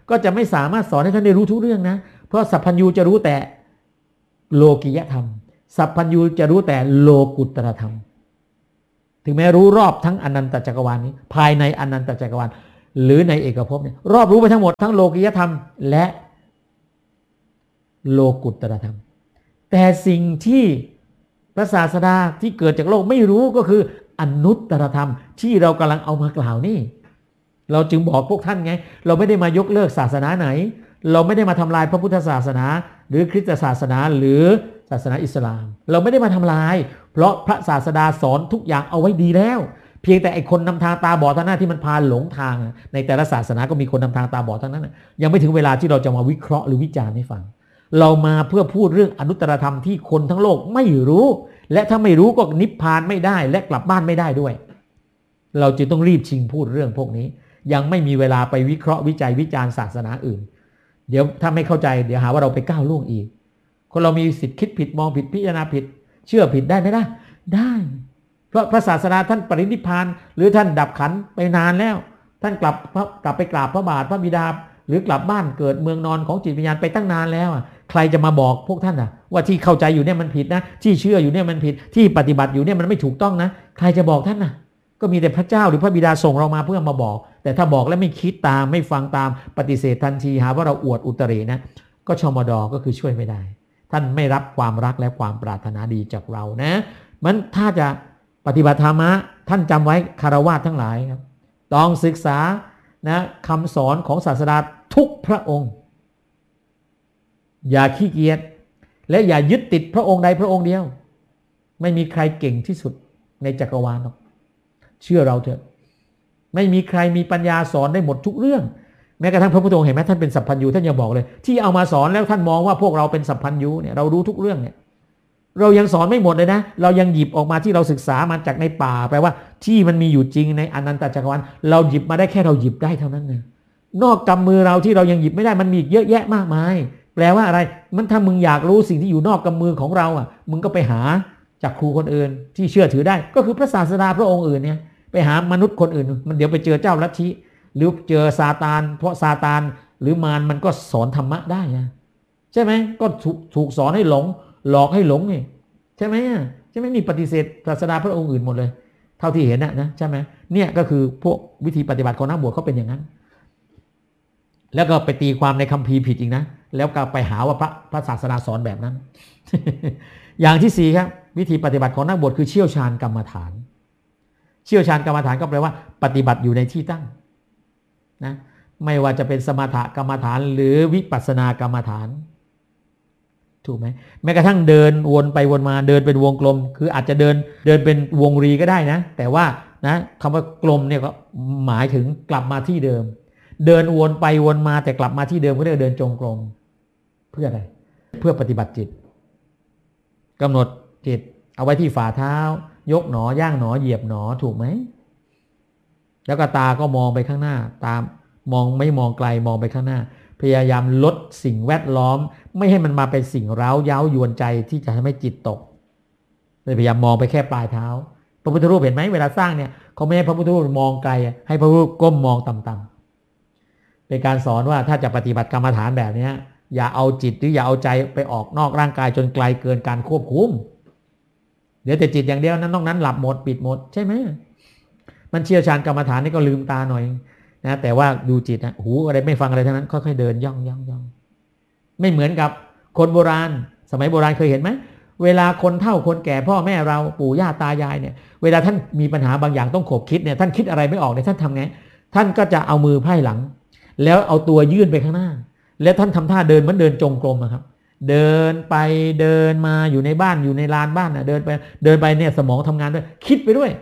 ก็จะไม่สามารถสอนให้ท่านได้รู้ทุกเรื่องนะเพราะสัพพัญญูจะรู้แต่โลกิยธรรมสัพพัญญูจะรู้แต่โลกุตตรธรรมถึงแม้รู้รอบทั้งอนันตจักรวาลนี้ภายในอนันตจักรวาลหรือในเอกภพเนี่ยรอบรู้ไปทั้งหมดทั้งโลกิยธรรมและโลกุตตรธรรมแต่สิ่งที่พระศาสดาที่เกิดจากโลกไม่รู้ก็คืออนุตตรธรรมที่เรากำลังเอามากล่าวนี่เราจึงบอกพวกท่านไงเราไม่ได้มายกเลิกศาสนาไหนเราไม่ได้มาทำลายพระพุทธศาสนาหรือคริสตศาสนาหรือศาสนาอิสลามเราไม่ได้มาทำลายเพราะพระศาสดาสอนทุกอย่างเอาไว้ดีแล้วเพียงแต่ไอคนนำทางตาบอดเท่านั้นที่มันพาหลงทางในแต่ละศาสนาก็มีคนนำทางตาบอดทั้งนั้นยังไม่ถึงเวลาที่เราจะมาวิเคราะห์หรือวิจารณ์ให้ฟังเรามาเพื่อพูดเรื่องอนุตตรธรรมที่คนทั้งโลกไม่รู้และถ้าไม่รู้ก็นิพพานไม่ได้และกลับบ้านไม่ได้ด้วยเราจึงต้องรีบชิงพูดเรื่องพวกนี้ยังไม่มีเวลาไปวิเคราะห์วิจัยวิจารณ์ศาสนาอื่นเดี๋ยวถ้าไม่เข้าใจเดี๋ยวหาว่าเราไปก้าวล่วงอีกคนเรามีสิทธิ์คิดผิดมองผิดพิจารณาผิดเชื่อผิดได้ไหมล่ะได้เพราะพระศาสดาท่านปรินิพพานหรือท่านดับขันไปนานแล้วท่านกลับกลับไปกราบพระบาทพระบิดาหรือกลับบ้านเกิดเมืองนอนของจิตวิญญาณไปตั้งนานแล้วใครจะมาบอกพวกท่านอ่ะว่าที่เข้าใจอยู่เนี่ยมันผิดนะที่เชื่ออยู่เนี่ยมันผิดที่ปฏิบัติอยู่เนี่ยมันไม่ถูกต้องนะใครจะบอกท่านน่ะก็มีแต่พระเจ้าหรือพระบิดาส่งเรามาเพื่อมาบอกแต่ถ้าบอกแล้วไม่คิดตามไม่ฟังตามปฏิเสธทันทีหาว่าเราอวดอุตรินะก็ชมดก็คือช่วยไม่ได้ท่านไม่รับความรักและความปรารถนาดีจากเรานะมันถ้าจะปฏิบัติธรรมะท่านจำไว้คารวะทั้งหลายครับต้องศึกษานะคำสอนของศาสดาทุกพระองค์อย่าขี้เกียจและอย่ายึดติดพระองค์ใดพระองค์เดียวไม่มีใครเก่งที่สุดในจักรวาลหรอกเชื่อเราเถอะไม่มีใครมีปัญญาสอนได้หมดทุกเรื่องแม้กระทั่งพระพุทธองค์เห็นไหมท่านเป็นสัพพัญญูท่านยังบอกเลยที่เอามาสอนแล้วท่านมองว่าพวกเราเป็นสัพพัญญูเนี่ยเรารู้ทุกเรื่องเนี่ยเรายังสอนไม่หมดเลยนะเรายังหยิบออกมาที่เราศึกษามาจากในป่าแปลว่าที่มันมีอยู่จริงในอนันตจักรวาลเราหยิบมาได้แค่เราหยิบได้เท่านั้นเองนอกกำมือเราที่เรายังหยิบไม่ได้มันมีเยอะแยะมากมายแปลว่าอะไรมันถ้ามึงอยากรู้สิ่งที่อยู่นอกกำมือของเราอ่ะมึงก็ไปหาจากครูคนอื่นที่เชื่อถือได้ก็คือพระศาสดาพระองค์อื่นเนี่ยไปหามนุษย์คนอื่นมันเดี๋ยวไปเจอเจ้าลัทธิหรือเจอซาตานเพราะซาตานหรือมารมันก็สอนธรรมะได้นะใช่ไหมก็ถูกถูกสอนให้หลงหลอกให้หลงนี่ใช่ไหมใช่ไหมนี่ปฏิเสธศาสดาพระองค์อื่นหมดเลยเท่าที่เห็นนะนะใช่ไหมเนี่ยก็คือพวกวิธีปฏิบัติของนักบวชเขาเป็นอย่างนั้นแล้วก็ไปตีความในคัมภีร์ผิดอีกนะแล้วก็ไปหาว่าพระพระศาสดาสอนแบบนั้น อย่างที่สี่ครับวิธีปฏิบัติของนักบวชคือเชี่ยวชาญกรรมฐานเชี่ยวชาญกรรมฐานก็แปลว่าปฏิบัติอยู่ในที่ตั้งนะไม่ว่าจะเป็นสมถกรรมฐานหรือวิปัสสนากรรมฐานถูกไหมแม้กระทั่งเดินวนไปวนมาเดินเป็นวงกลมคืออาจจะเดินเดินเป็นวงรีก็ได้นะแต่ว่านะคำว่ากลมเนี่ยก็หมายถึงกลับมาที่เดิมเดินวนไปวนมาแต่กลับมาที่เดิมก็เรียกเดินจงกรมเพื่ออะไรเพื่อปฏิบัติจิตกำหนดจิตเอาไว้ที่ฝ่าเท้ายกหนอย่างหนอเหยียบหนอถูกไหมแล้วก็ตาก็มองไปข้างหน้าตามมองไม่มองไกลมองไปข้างหน้าพยายามลดสิ่งแวดล้อมไม่ให้มันมาเป็นสิ่งเร้าเย้ายวนใจที่จะทำให้จิตตกเลยพยายามมองไปแค่ปลายเท้าพระพุทธรูปเห็นไหมเวลาสร้างเนี่ยเขาไม่ให้พระพุทธรูปมองไกลให้พระพุทธรูปก้มมองต่ำๆเป็นการสอนว่าถ้าจะปฏิบัติกรรมฐานแบบนี้อย่าเอาจิตหรืออย่าเอาใจไปออกนอกร่างกายจนไกลเกินการควบคุมเดี๋ยวแต่จิตอย่างเดียวนั้นนอกนั้นหลับหมดปิดหมดใช่ไหมมันเชี่ยวชาญกรรมฐานนี่ก็ลืมตาหน่อยนะแต่ว่าดูจิตนะหูอะไรไม่ฟังอะไรทั้งนั้นค่อยๆเดินย่องย่องย่องไม่เหมือนกับคนโบราณสมัยโบราณเคยเห็นไหมเวลาคนเฒ่าคนแก่พ่อแม่เราปู่ย่าตายายเนี่ยเวลาท่านมีปัญหาบางอย่างต้องขบคิดเนี่ยท่านคิดอะไรไม่ออกเนี่ยท่านทำไงท่านก็จะเอามือไพ่หลังแล้วเอาตัวยื่นไปข้างหน้าแล้วท่านทำท่าเดินเหมือนเดินจงกรมนะครับเดินไปเดินมาอยู่ในบ้านอยู่ในลานบ้านนะเดินไปเดินไปเนี่ยสมองทำงานด้วยคิดไปด้วย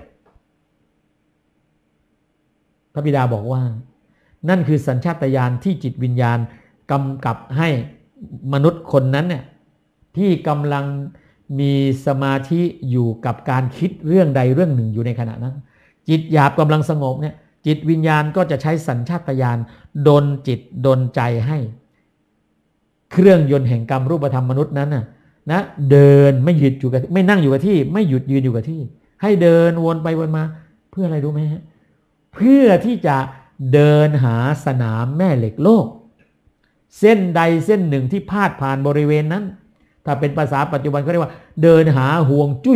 พระบิดาบอกว่านั่นคือสัญชาตญาณที่จิตวิญญาณกำกับให้มนุษย์คนนั้นเนี่ยที่กำลังมีสมาธิอยู่กับการคิดเรื่องใดเรื่องหนึ่งอยู่ในขณะนั้นจิตหยาบกำลังสงบเนี่ยจิตวิญญาณก็จะใช้สัญชาตญาณดลจิตดลใจให้เครื่องยนต์แห่งกรรมรูปธรรมมนุษย์นั้นน่ะนะเดินไม่หยุดอยู่กับไม่นั่งอยู่กับที่ไม่หยุดยืนอยู่กับที่ให้เดินวนไปวนมาเพื่ออะไรรู้ไหมฮะเพื่อที่จะเดินหาสนามแม่เหล็กโลกเส้นใดเส้นหนึ่งที่พาดผ่านบริเวณนั้นถ้าเป็นภาษาปัจจุบันเขาเรียกว่าเดินหาห่วงจุ้ย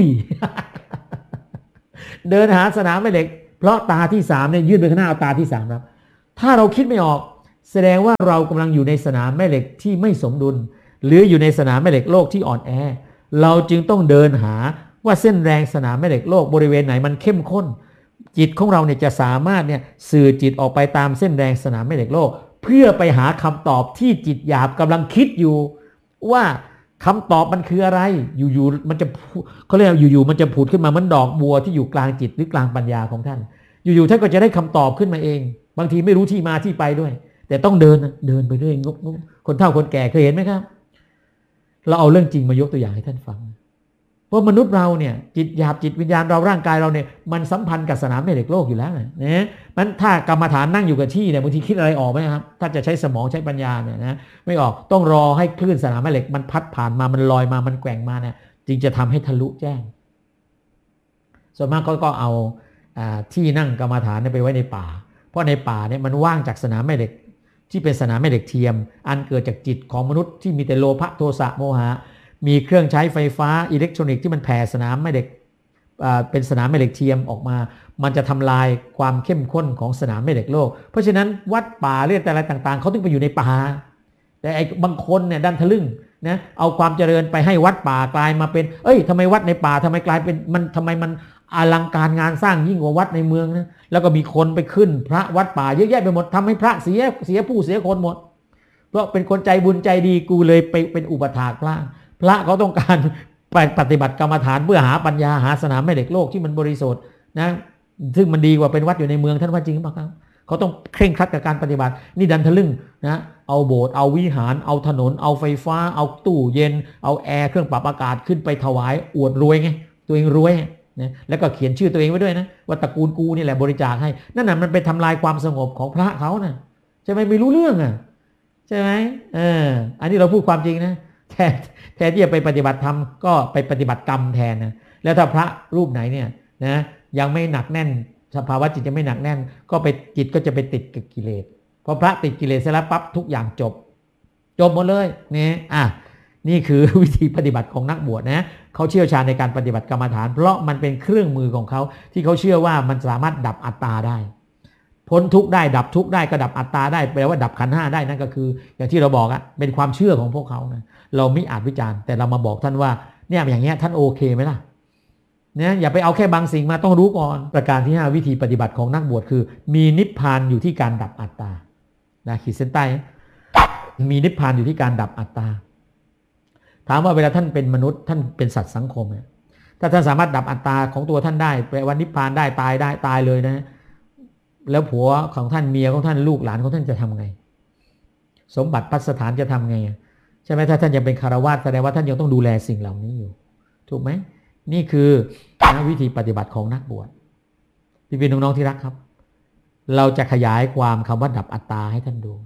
เดินหาสนามแม่เหล็กเพราะตาที่สามเนี่ยยื่นไปข้างหน้าเอาตาที่สามครับถ้าเราคิดไม่ออกแสดงว่าเรากำลังอยู่ในสนามแม่เหล็กที่ไม่สมดุลหรืออยู่ในสนามแม่เหล็กโลกที่อ่อนแอเราจึงต้องเดินหาว่าเส้นแรงสนามแม่เหล็กโลกบริเวณไหนมันเข้มข้นจิตของเราเนี่ยจะสามารถเนี่ยสื่อจิตออกไปตามเส้นแรงสนามแม่เหล็กโลกเพื่อไปหาคำตอบที่จิตหยาบกำลังคิดอยู่ว่าคำตอบมันคืออะไรอยู่ๆมันจะเขาเรียกอยู่ๆมันจะผุดขึ้นมาเหมือนดอกบัวที่อยู่กลางจิตหรือกลางปัญญาของท่านอยู่ๆท่านก็จะได้คำตอบขึ้นมาเองบางทีไม่รู้ที่มาที่ไปด้วยแต่ต้องเดินเดินไปเรื่อยงกๆคนเฒ่าคนแก่เคยเห็นไหมครับเราเอาเรื่องจริงมายกตัวอย่างให้ท่านฟังเพราะมนุษย์เราเนี่ยจิตหยาบจิตวิญญาณเราร่างกายเราเนี่ยมันสัมพันธ์กับสนามแม่เหล็กโลกอยู่แล้วนะมันถ้ากรรมฐานนั่งอยู่กับที่เนี่ยบางทีคิดอะไรออกไหมครับถ้าจะใช้สมองใช้ปัญญาเนี่ยนะไม่ออกต้องรอให้คลื่นสนามแม่เหล็กมันพัดผ่านมามันลอยมามันแกว่งมาเนี่ยจึงจะทำให้ทะลุแจ้งส่วนมากก็ก็เอาที่นั่งกรรมฐานไปไว้ในป่าเพราะในป่าเนี่ยมันว่างจากสนามแม่เหล็กที่เป็นสนามแม่เหล็กเทียมอันเกิดจากจิตของมนุษย์ที่มีแต่โลภะโทสะโมหะมีเครื่องใช้ไฟฟ้าอิเล็กทรอนิกส์ที่มันแผ่สนามแม่เหล็กเป็นสนามแม่เหล็กเทียมออกมามันจะทำลายความเข้มข้นของสนามแม่เหล็กโลกเพราะฉะนั้นวัดป่าเรื่องแต่อะไรต่างๆเขาต้องไปอยู่ในป่าแต่ไอ้บางคนเนี่ยดันทะลึ่งนะเอาความเจริญไปให้วัดป่ากลายมาเป็นเอ้ยทำไมวัดในป่าทำไมกลายเป็นมันทำไมมันอลังการงานสร้างยิ่งกว่าวัดในเมืองนะแล้วก็มีคนไปขึ้นพระวัดป่าเยอะแยะไปหมดทำให้พระเสียเสียผู้เสียคนหมดเพราะเป็นคนใจบุญใจดีกูเลยไปเป็นอุปถากพระพระเขาต้องการไปปฏิบัติกรรมฐานเพื่อหาปัญญาหาสนามแม่เหล็กโลกที่มันบริสุทธิ์นะซึ่งมันดีกว่าเป็นวัดอยู่ในเมืองท่านว่าจริงหรือเปล่าครับเขาต้องเคร่งครัดกับการปฏิบัตินี่ดันทะลึ่งนะเอาโบสถ์เอาวิหารเอาถนนเอาไฟฟ้าเอาตู้เย็นเอาแอร์เครื่องปรับอากาศขึ้นไปถวายอวดรวยไงตัวเองรวยนะแล้วก็เขียนชื่อตัวเองไว้ด้วยนะว่าตระกูลกูนี่แหละบริจาคให้นั่นน่ะมันเป็นทำลายความสงบของพระเขานะใช่ไหมไม่รู้เรื่องอ่ะใช่ไหมเอออันนี้เราพูดความจริงนะแทนแทนที่จะไปปฏิบัติธรรมก็ไปปฏิบัติกรรมแทนนะแล้วถ้าพระรูปไหนเนี่ยนะยังไม่หนักแน่นสภาวะจิตยังไม่หนักแน่นก็ไปจิตก็จะไปติดกับกิเลสพอพระติดกิเลสเสร็จแล้วปั๊บทุกอย่างจบจบหมดเลยนี่อ่ะนี่คือวิธีปฏิบัติของนักบวชนะเขาเชี่ยวชาญในการปฏิบัติกรรมฐานเพราะมันเป็นเครื่องมือของเขาที่เขาเชื่อว่ามันสามารถดับอัตตาได้พ้นทุกข์ได้ดับทุกข์ได้ก็ดับอัตตาได้แปลว่าดับขันธ์ห้าได้นั่นก็คืออย่างที่เราบอกอะเป็นความเชื่อของพวกเขานะเราไม่อาจวิจารณ์แต่เรามาบอกท่านว่าเนี่ยอย่างเงี้ยท่านโอเคไหมล่ะเนี่ยอย่าไปเอาแค่บางสิ่งมาต้องรู้ก่อนประการที่ห้าวิธีปฏิบัติของนักบวชคือมีนิพพานอยู่ที่การดับอัตตานะขีดเส้นใต้มีนิพพานอยู่ที่การดับอัตตาถามว่าเวลาท่านเป็นมนุษย์ท่านเป็นสัตว์สังคมถ้าท่านสามารถดับอัตตาของตัวท่านได้แปลว่านิพพานได้ตายได้ตายเลยนะแล้วผัวของท่านเมียของท่านลูกหลานของท่านจะทำไงสมบัติพัสถานจะทำไงใช่ไหมถ้าท่านยังเป็นคฤหัสถ์แสดงว่าท่านยังต้องดูแลสิ่งเหล่านี้อยู่ถูกไหมนี่คือนะวิธีปฏิบัติของนักบวชพี่พี่น้องๆที่รักครับเราจะขยายความคำว่าดับอัตตาให้ท่านดู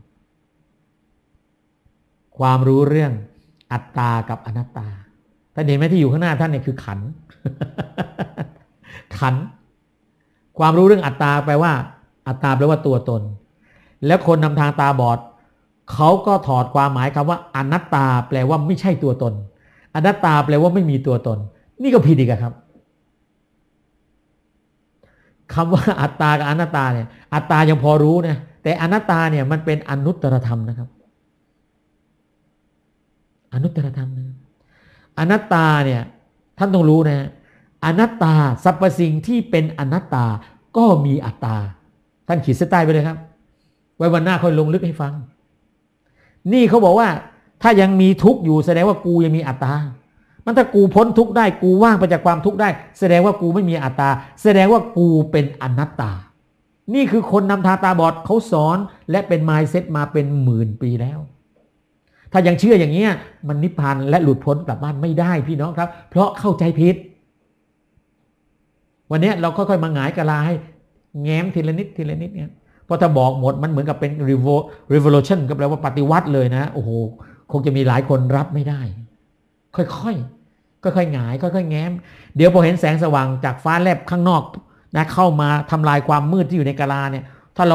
ความรู้เรื่องอัตตากับอนัตตาท่านเห็นไหมที่อยู่ข้างหน้าท่านเนี่ยคือขันธ์ ขันธ์ความรู้เรื่องอัตตาแปลว่าอัตตาแปลว่าตัวตนแล้วคนนำทางตาบอดเขาก็ถอดความหมายคำว่าอนัตตาแปลว่าไม่ใช่ตัวตนอนัตตาแปลว่าไม่มีตัวตนนี่ก็ผิดอีกครับคำว่าอัตตากับอนัตตาเนี่ยอัตตายังพอรู้นะแต่อนัตตาเนี่ยมันเป็นอนุตตรธรรมนะครับอนุตตรธรรมนะอนัตตาเนี่ยท่านต้องรู้นะอนัตตาสรรพสิ่งที่เป็นอนัตตาก็มีอัตตาท่านขีดเส้นใต้ไปเลยครับไว้วันหน้าค่อยลงลึกให้ฟังนี่เขาบอกว่าถ้ายังมีทุกข์อยู่แสดงว่ากูยังมีอัตตามันถ้ากูพ้นทุกข์ได้กูว่างไปจากความทุกข์ได้แสดงว่ากูไม่มีอัตตาแสดงว่ากูเป็นอนัตตานี่คือคนนำทางตาบอดเขาสอนและเป็นมายด์เซ็ตมาเป็นหมื่นปีแล้วถ้ายังเชื่ออย่างนี้มันนิพพานและหลุดพ้นกลับบ้านไม่ได้พี่น้องครับเพราะเข้าใจผิดวันนี้เราค่อยๆมาหงายกะลาให้แง้มทีละนิดทีละนิดเนี่ยเพราะถ้าบอกหมดมันเหมือนกับเป็น revolution ก็แปลว่าปฏิวัติเลยนะโอ้โหคงจะมีหลายคนรับไม่ได้ค่อยๆค่อยๆหงายค่อยๆแง้มเดี๋ยวพอเห็นแสงสว่างจากฟ้าแลบข้างนอกนะเข้ามาทำลายความมืดที่อยู่ในกะลาเนี่ยถ้าเรา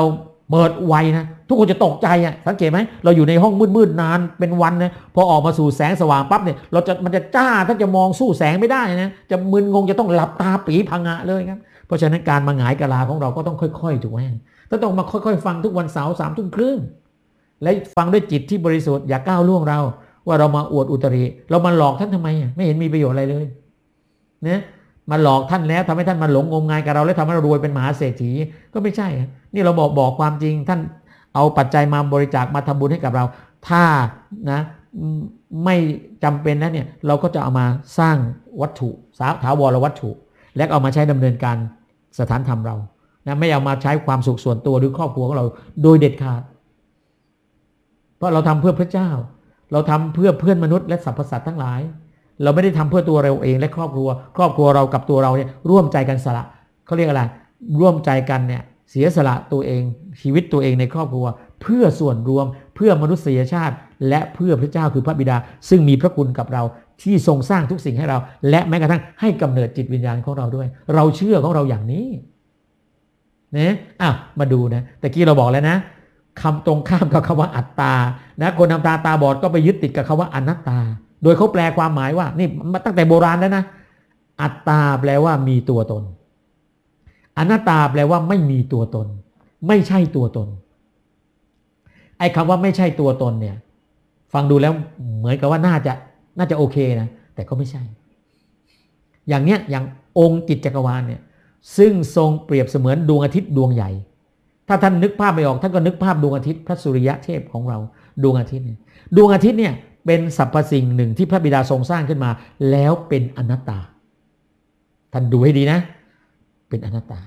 เปิดไวนะทุกคนจะตกใจอ่ะสังเกตไหมเราอยู่ในห้องมืดๆนานเป็นวันนะพอออกมาสู่แสงสว่างปั๊บเนี่ยเราจะมันจะจ้าถ้าจะมองสู้แสงไม่ได้นะจะมึนงงจะต้องหลับตาปีพังงะเลยครับเพราะฉะนั้นการมาหงายกะลาของเราก็ต้องค่อยๆถูกไหมต้องมาค่อยๆฟังทุกวันเสาร์สามทุ่มครึ่งและฟังด้วยจิตที่บริสุทธิ์อย่าก้าวล่วงเราว่าเรามาอวดอุตริเรามาหลอกท่านทำไมไม่เห็นมีประโยชน์อะไรเลยนะมาหลอกท่านแล้วทำให้ท่านมาหลงงมงายกับเราแล้วทำให้เรารวยเป็นมหาเศรษฐีก็ไม่ใช่นี่เราบอกบอกความจริงท่านเอาปัจจัยมาบริจาคมาทำบุญให้กับเราถ้านะไม่จำเป็นแล้วเนี่ยเราก็จะเอามาสร้างวัตถุถาวรวัตถุและเอามาใช้ดำเนินการสถานธรรมเรานะไม่เอามาใช้ความสุขส่วนตัวหรือครอบครัวของเราโดยเด็ดขาดเพราะเราทำเพื่อพระเจ้าเราทำเพื่อเพื่อนมนุษย์และสรรพสัตว์ทั้งหลายเราไม่ได้ทำเพื่อตัวเราเองและครอบครัวครอบครัวเรากับตัวเราเนี่ยร่วมใจกันสละเขาเรียกอะไรร่วมใจกันเนี่ยเสียสละตัวเองชีวิตตัวเองในครอบครัวเพื่อส่วนรวมเพื่อมนุษยชาติและเพื่อพระเจ้าคือพระบิดาซึ่งมีพระคุณกับเราที่ทรงสร้างทุกสิ่งให้เราและแม้กระทั่งให้กำเนิดจิตวิญญาณของเราด้วยเราเชื่อของเราอย่างนี้นะอ้าวมาดูนะแต่กี้เราบอกแล้วนะคำตรงข้ามกับคำว่าอัตตานะคนทำตาตาบอดก็ไปยึดติดกับคำว่าอนัตตาโดยเขาแปลความหมายว่านี่มาตั้งแต่โบราณแล้วนะอัตตาแปลว่ามีตัวตนอนัตตาแปลว่าไม่มีตัวตนไม่ใช่ตัวตนไอ้คำว่าไม่ใช่ตัวตนเนี่ยฟังดูแล้วเหมือนกับว่าน่าจะน่าจะโอเคนะแต่ก็ไม่ใช่อย่างเนี้ยอย่างองค์จิตจักรวาลเนี่ยซึ่งทรงเปรียบเสมือนดวงอาทิตย์ดวงใหญ่ถ้าท่านนึกภาพไม่ออกท่านก็นึกภาพดวงอาทิตย์พระสุริยะเทพของเราดวงอาทิตย์เนี่ยดวงอาทิตย์เนี่ยเป็นสรรพสิ่งหนึ่งที่พระบิดาทรงสร้างขึ้นมาแล้วเป็นอนัตตาท่านดูให้ดีนะเป็นอนัตตา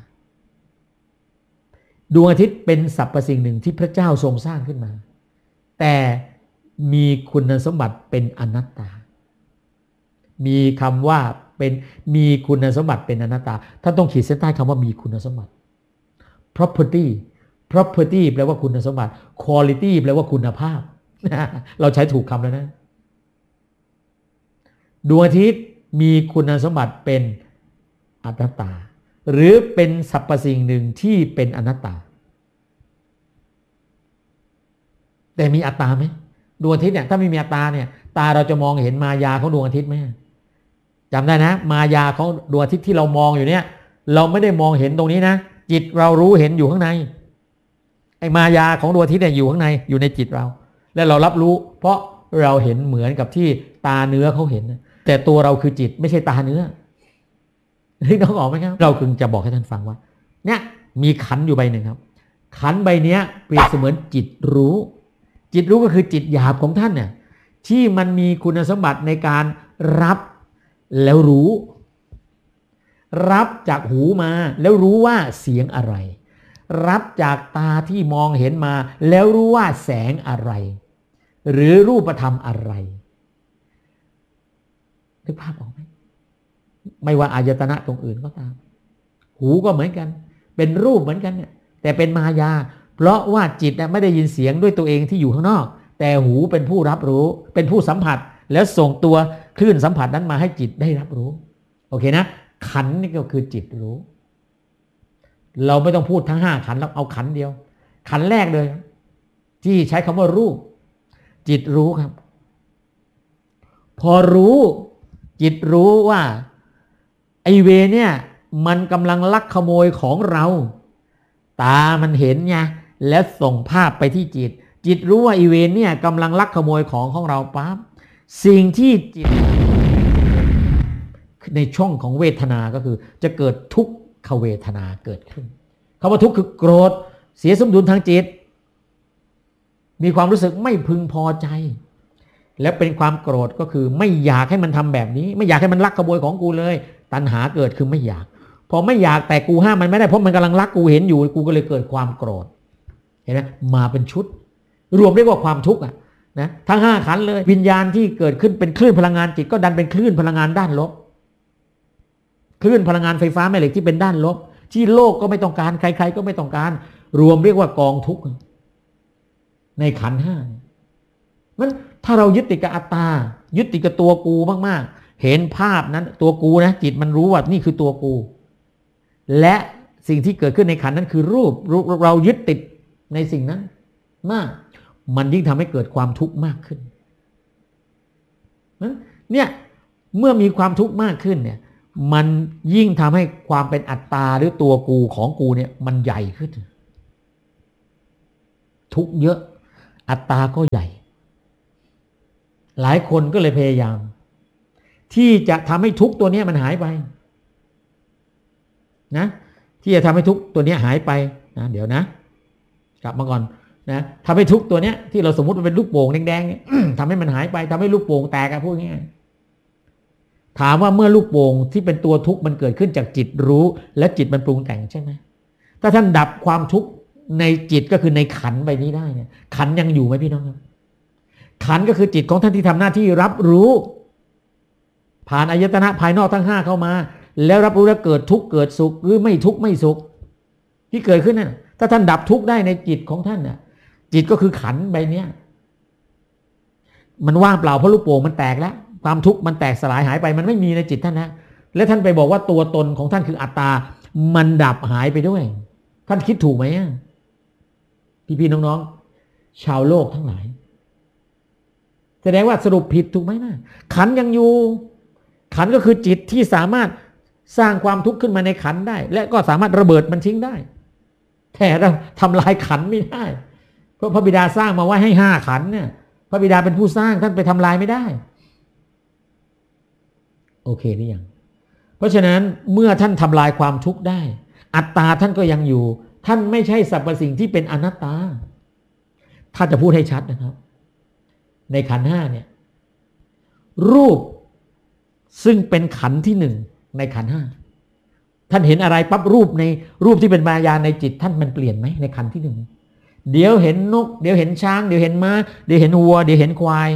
ดวงอาทิตย์เป็นสรรพสิ่งหนึ่งที่พระเจ้าทรงสร้างขึ้นมาแต่มีคุณสมบัติเป็นอนัตตามีคำว่าเป็นมีคุณสมบัติเป็นอนัตตาท่านต้องขีดเส้นใต้คำว่ามีคุณสมบัติ property property แปลว่าคุณสมบัติ quality แปลว่าคุณภาพเราใช้ถูกคำแล้วนะดวงอาทิตย์มีคุณสมบัติเป็นอนัตตาหรือเป็นสรรพสิ่งหนึ่งที่เป็นอนัตตาแต่มีอัตตาไหมดวงอาทิตย์เนี่ยถ้าไม่มีอัตตาเนี่ยตาเราจะมองเห็นมายาของดวงอาทิตย์ไหมจำได้นะมายาของดวงอาทิตย์ที่เรามองอยู่เนี่ยเราไม่ได้มองเห็นตรงนี้นะจิตเรารู้เห็นอยู่ข้างในไอ้มายาของดวงอาทิตย์เนี่ยอยู่ข้างในอยู่ในจิตเราและเรารับรู้เพราะเราเห็นเหมือนกับที่ตาเนื้อเขาเห็นแต่ตัวเราคือจิตไม่ใช่ตาเนื้อนี่ต้องออกไหมครับเราคือจะบอกให้ท่านฟังว่าเนี่ยมีขันอยู่ใบหนึ่งครับขันใบนี้เปรียบเสมือนจิตรู้จิตรู้ก็คือจิตหยาบของท่านเนี่ยที่มันมีคุณสมบัติในการรับแล้วรู้รับจากหูมาแล้วรู้ว่าเสียงอะไรรับจากตาที่มองเห็นมาแล้วรู้ว่าแสงอะไรหรือรูปธรรมอะไรนึกภาพออกไหมไม่ว่าอายตนะตรงอื่นก็ตามหูก็เหมือนกันเป็นรูปเหมือนกันเนี่ยแต่เป็นมายาเพราะว่าจิตไม่ได้ยินเสียงด้วยตัวเองที่อยู่ข้างนอกแต่หูเป็นผู้รับรู้เป็นผู้สัมผัสแล้วส่งตัวคลื่นสัมผัสนั้นมาให้จิตได้รับรู้โอเคนะขันนี่ก็คือจิตรู้เราไม่ต้องพูดทั้งห้าขันแล้วเอาขันเดียวขันแรกเลยที่ใช้คำว่ารูปจิตรู้ครับพอรู้จิตรู้ว่าไอเวเนี่ยมันกำลังลักขโมยของเราตามันเห็นไงแล้วส่งภาพไปที่จิตจิตรู้ว่าไอเวเนี่ยกำลังลักขโมยของของเราปั๊บสิ่งที่จิตในช่องของเวทนาก็คือจะเกิดทุกขเวทนาเกิดขึ้นคำว่าทุกข์คือโกรธเสียสมดุลทางจิตมีความรู้สึกไม่พึงพอใจและเป็นความโกรธก็คือไม่อยากให้มันทำแบบนี้ไม่อยากให้มันลักขโมยของกูเลยตัณหาเกิดคือไม่อยากพอไม่อยากแต่กูห้ามมันไม่ได้เพราะมันกำลังลักกูเห็นอยู่กูก็เลยเกิดความโกรธเห็นไหมมาเป็นชุดรวมเรียกว่าความทุกข์อ่ะนะทั้งห้าขันเลยวิญญาณที่เกิดขึ้นเป็นคลื่นพลังงานจิตก็ดันเป็นคลื่นพลังงานด้านลบคลื่นพลังงานไฟฟ้าแม่เหล็กที่เป็นด้านลบที่โลกก็ไม่ต้องการใครๆก็ไม่ต้องการรวมเรียกว่ากองทุกข์ในขันธ์ห้ามันถ้าเรายึดติดกับอัตตายึดติดกับตัวกูมากๆเห็นภาพนั้นตัวกูนะจิตมันรู้ว่านี่คือตัวกูและสิ่งที่เกิดขึ้นในขันธ์นั้นคือรูปเรายึดติดในสิ่งนั้นมากมันยิ่งทำให้เกิดความทุกข์มากขึ้นเนี่ยเมื่อมีความทุกข์มากขึ้นเนี่ยมันยิ่งทำให้ความเป็นอัตตาหรือตัวกูของกูเนี่ยมันใหญ่ขึ้นทุกข์เยอะอัตตาก็ใหญ่หลายคนก็เลยพยายามที่จะทำให้ทุกข์ตัวนี้มันหายไปนะที่จะทำให้ทุกข์ตัวนี้หายไปนะเดี๋ยวนะกลับมาก่อนนะทำให้ทุกข์ตัวนี้ที่เราสมมติว่าเป็นลูกโป่งแดงๆ ทำให้มันหายไปทำให้ลูกโป่งแตกอะพูดง่ายถามว่าเมื่อลูกโป่งที่เป็นตัวทุกข์มันเกิดขึ้นจากจิตรู้และจิตมันปรุงแต่งใช่ไหมถ้าท่านดับความทุกข์ในจิตก็คือในขันธ์ใบนี้ได้เนี่ยขันธ์ยังอยู่ไหมพี่น้องครับขันธ์ก็คือจิตของท่านที่ทำหน้าที่รับรู้ผ่านอายตนะภายนอกทั้งห้าเข้ามาแล้วรับรู้แล้วเกิดทุกข์เกิดสุขหรือไม่ทุกข์ไม่สุขที่เกิดขึ้นนั่นถ้าท่านดับทุกข์ได้ในจิตของท่านน่ะจิตก็คือขันธ์ใบนี้มันว่างเปล่าเพราะลูกโป่งมันแตกแล้วความทุกข์มันแตกสลายหายไปมันไม่มีในจิตท่านนะและท่านไปบอกว่าตัวตนของท่านคืออัตตามันดับหายไปด้วยท่านคิดถูกไหมพี่ๆน้องๆชาวโลกทั้งหลายแสดงว่าสรุปผิดถูกไหมนะขันธ์ยังอยู่ขันธ์ก็คือจิตที่สามารถสร้างความทุกข์ขึ้นมาในขันธ์ได้และก็สามารถระเบิดมันทิ้งได้แต่เราทำลายขันธ์ไม่ได้เพราะพระบิดาสร้างมาไว้ให้ห้าขันธ์เนี่ยพระบิดาเป็นผู้สร้างท่านไปทำลายไม่ได้โอเคหรือยังเพราะฉะนั้นเมื่อท่านทำลายความทุกข์ได้อัตตาท่านก็ยังอยู่ท่านไม่ใช่สรรพสิ่งที่เป็นอนัตตาถ้าจะพูดให้ชัดนะครับในขันธ์ห้าเนี่ยรูปซึ่งเป็นขันธ์ที่หนึ่งในขันธ์ห้าท่านเห็นอะไรปั๊บรูปในรูปที่เป็นมายาในจิตท่านมันเปลี่ยนไหมในขันธ์ที่หนึ่งเดี๋ยวเห็นนกเดี๋ยวเห็นช้างเดี๋ยวเห็นม้าเดี๋ยวเห็นวัวเดี๋ยวเห็นควาย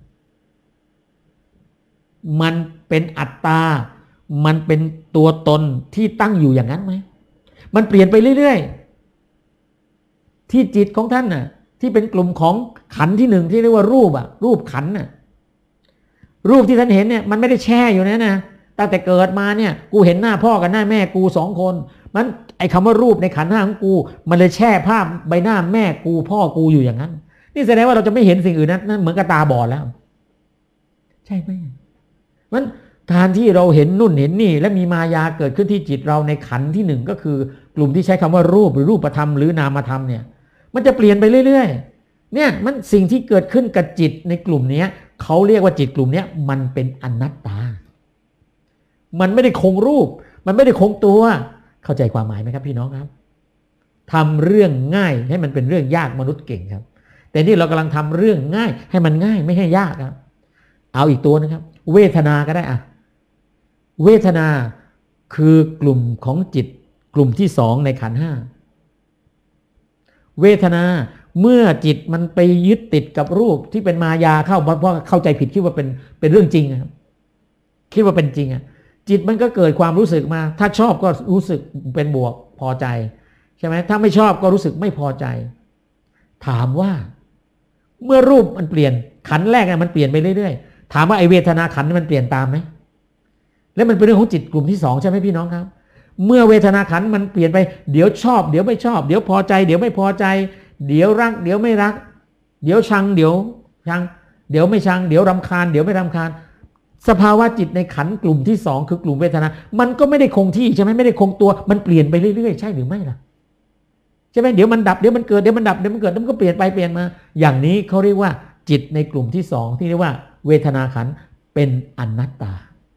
มันเป็นอัตตามันเป็นตัวตนที่ตั้งอยู่อย่างนั้นไหมมันเปลี่ยนไปเรื่อยๆที่จิตของท่านน่ะที่เป็นกลุ่มของขันธ์ที่หนึ่งที่เรียกว่ารูปอะรูปขันธ์น่ะรูปที่ท่านเห็นเนี่ยมันไม่ได้แช่อยู่นะนะตั้งแต่เกิดมาเนี่ยกูเห็นหน้าพ่อกับหน้าแม่กูสองคนมันไอ้คำว่ารูปในขันธ์ห้าของกูมันเลยแช่ภาพใบหน้าแม่กูพ่อกูอยู่อย่างนั้นนี่แสดงว่าเราจะไม่เห็นสิ่งอื่นนั้นนั่นเหมือนกับตาบอดแล้วใช่ไหมมันการที่เราเห็นนู่นเห็นนี่และมีมายาเกิดขึ้นที่จิตเราในขันธ์ที่หนึ่งก็คือกลุ่มที่ใช้คำว่ารูปหรือรูปธรรมหรือนามธรรมเนี่ยมันจะเปลี่ยนไปเรื่อยๆเนี่ยมันสิ่งที่เกิดขึ้นกับจิตในกลุ่มนี้เขาเรียกว่าจิตกลุ่มนี้มันเป็นอนัตตามันไม่ได้คงรูปมันไม่ได้คงตัวเข้าใจความหมายไหมครับพี่น้องครับทำเรื่องง่ายให้มันเป็นเรื่องยากมนุษย์เก่งครับแต่นี่เรากำลังทำเรื่องง่ายให้มันง่ายไม่ให้ยากครับเอาอีกตัวนะครับเวทนาก็ได้อะเวทนาคือกลุ่มของจิตกลุ่มที่สองในขันธ์ห้าเวทนาเมื่อจิตมันไปยึดติดกับรูปที่เป็นมายาเข้าเพราะเข้าใจผิดคิดว่าเป็นเป็นเรื่องจริงครับคิดว่าเป็นจริงอ่ะจิตมันก็เกิดความรู้สึกมาถ้าชอบก็รู้สึกเป็นบวกพอใจใช่ไหมถ้าไม่ชอบก็รู้สึกไม่พอใจถามว่าเมื่อรูปมันเปลี่ยนขันธ์แรกมันเปลี่ยนไปเรื่อยๆถามว่าไอเวทนาขันธ์มันเปลี่ยนตามไหมแล้วมันเป็นเรื่องของจิตกลุ่มที่สองใช่ไหมพี่น้องครับเมื่อเวทนาขันธ์มันเปลี่ยนไปเดี๋ยวชอบเดี๋ยวไม่ชอบเดี๋ยวพอใจเดี๋ยวไม่พอใจเดี๋ยวรักเดี๋ยวไม่รักเดี๋ยวชังเดี๋ยวชังเดี๋ยวไม่ชังเดี๋ยวรำคาญเดี๋ยวไม่รำคาญสภาวะจิตในขันธ์กลุ่มที่สองคือกลุ่มเวทนามันก็ไม่ได้คงที่ใช่ไหมไม่ได้คงตัวมันเปลี่ยนไปเรื่อยๆใช่หรือไม่ล่ะใช่ไหมเดี๋ยวมันดับเดี๋ยวมันเกิดเดี๋ยวมันดับเดี๋ยวมันเกิดแล้วมันก็เปลี่ยนไปเปลี่ยนมาอย่างนี้เขาเรียกว่าจิตในกลุ่มที่สองที่เรียกว่าเวทนาขันธ์เป็นอนัตตา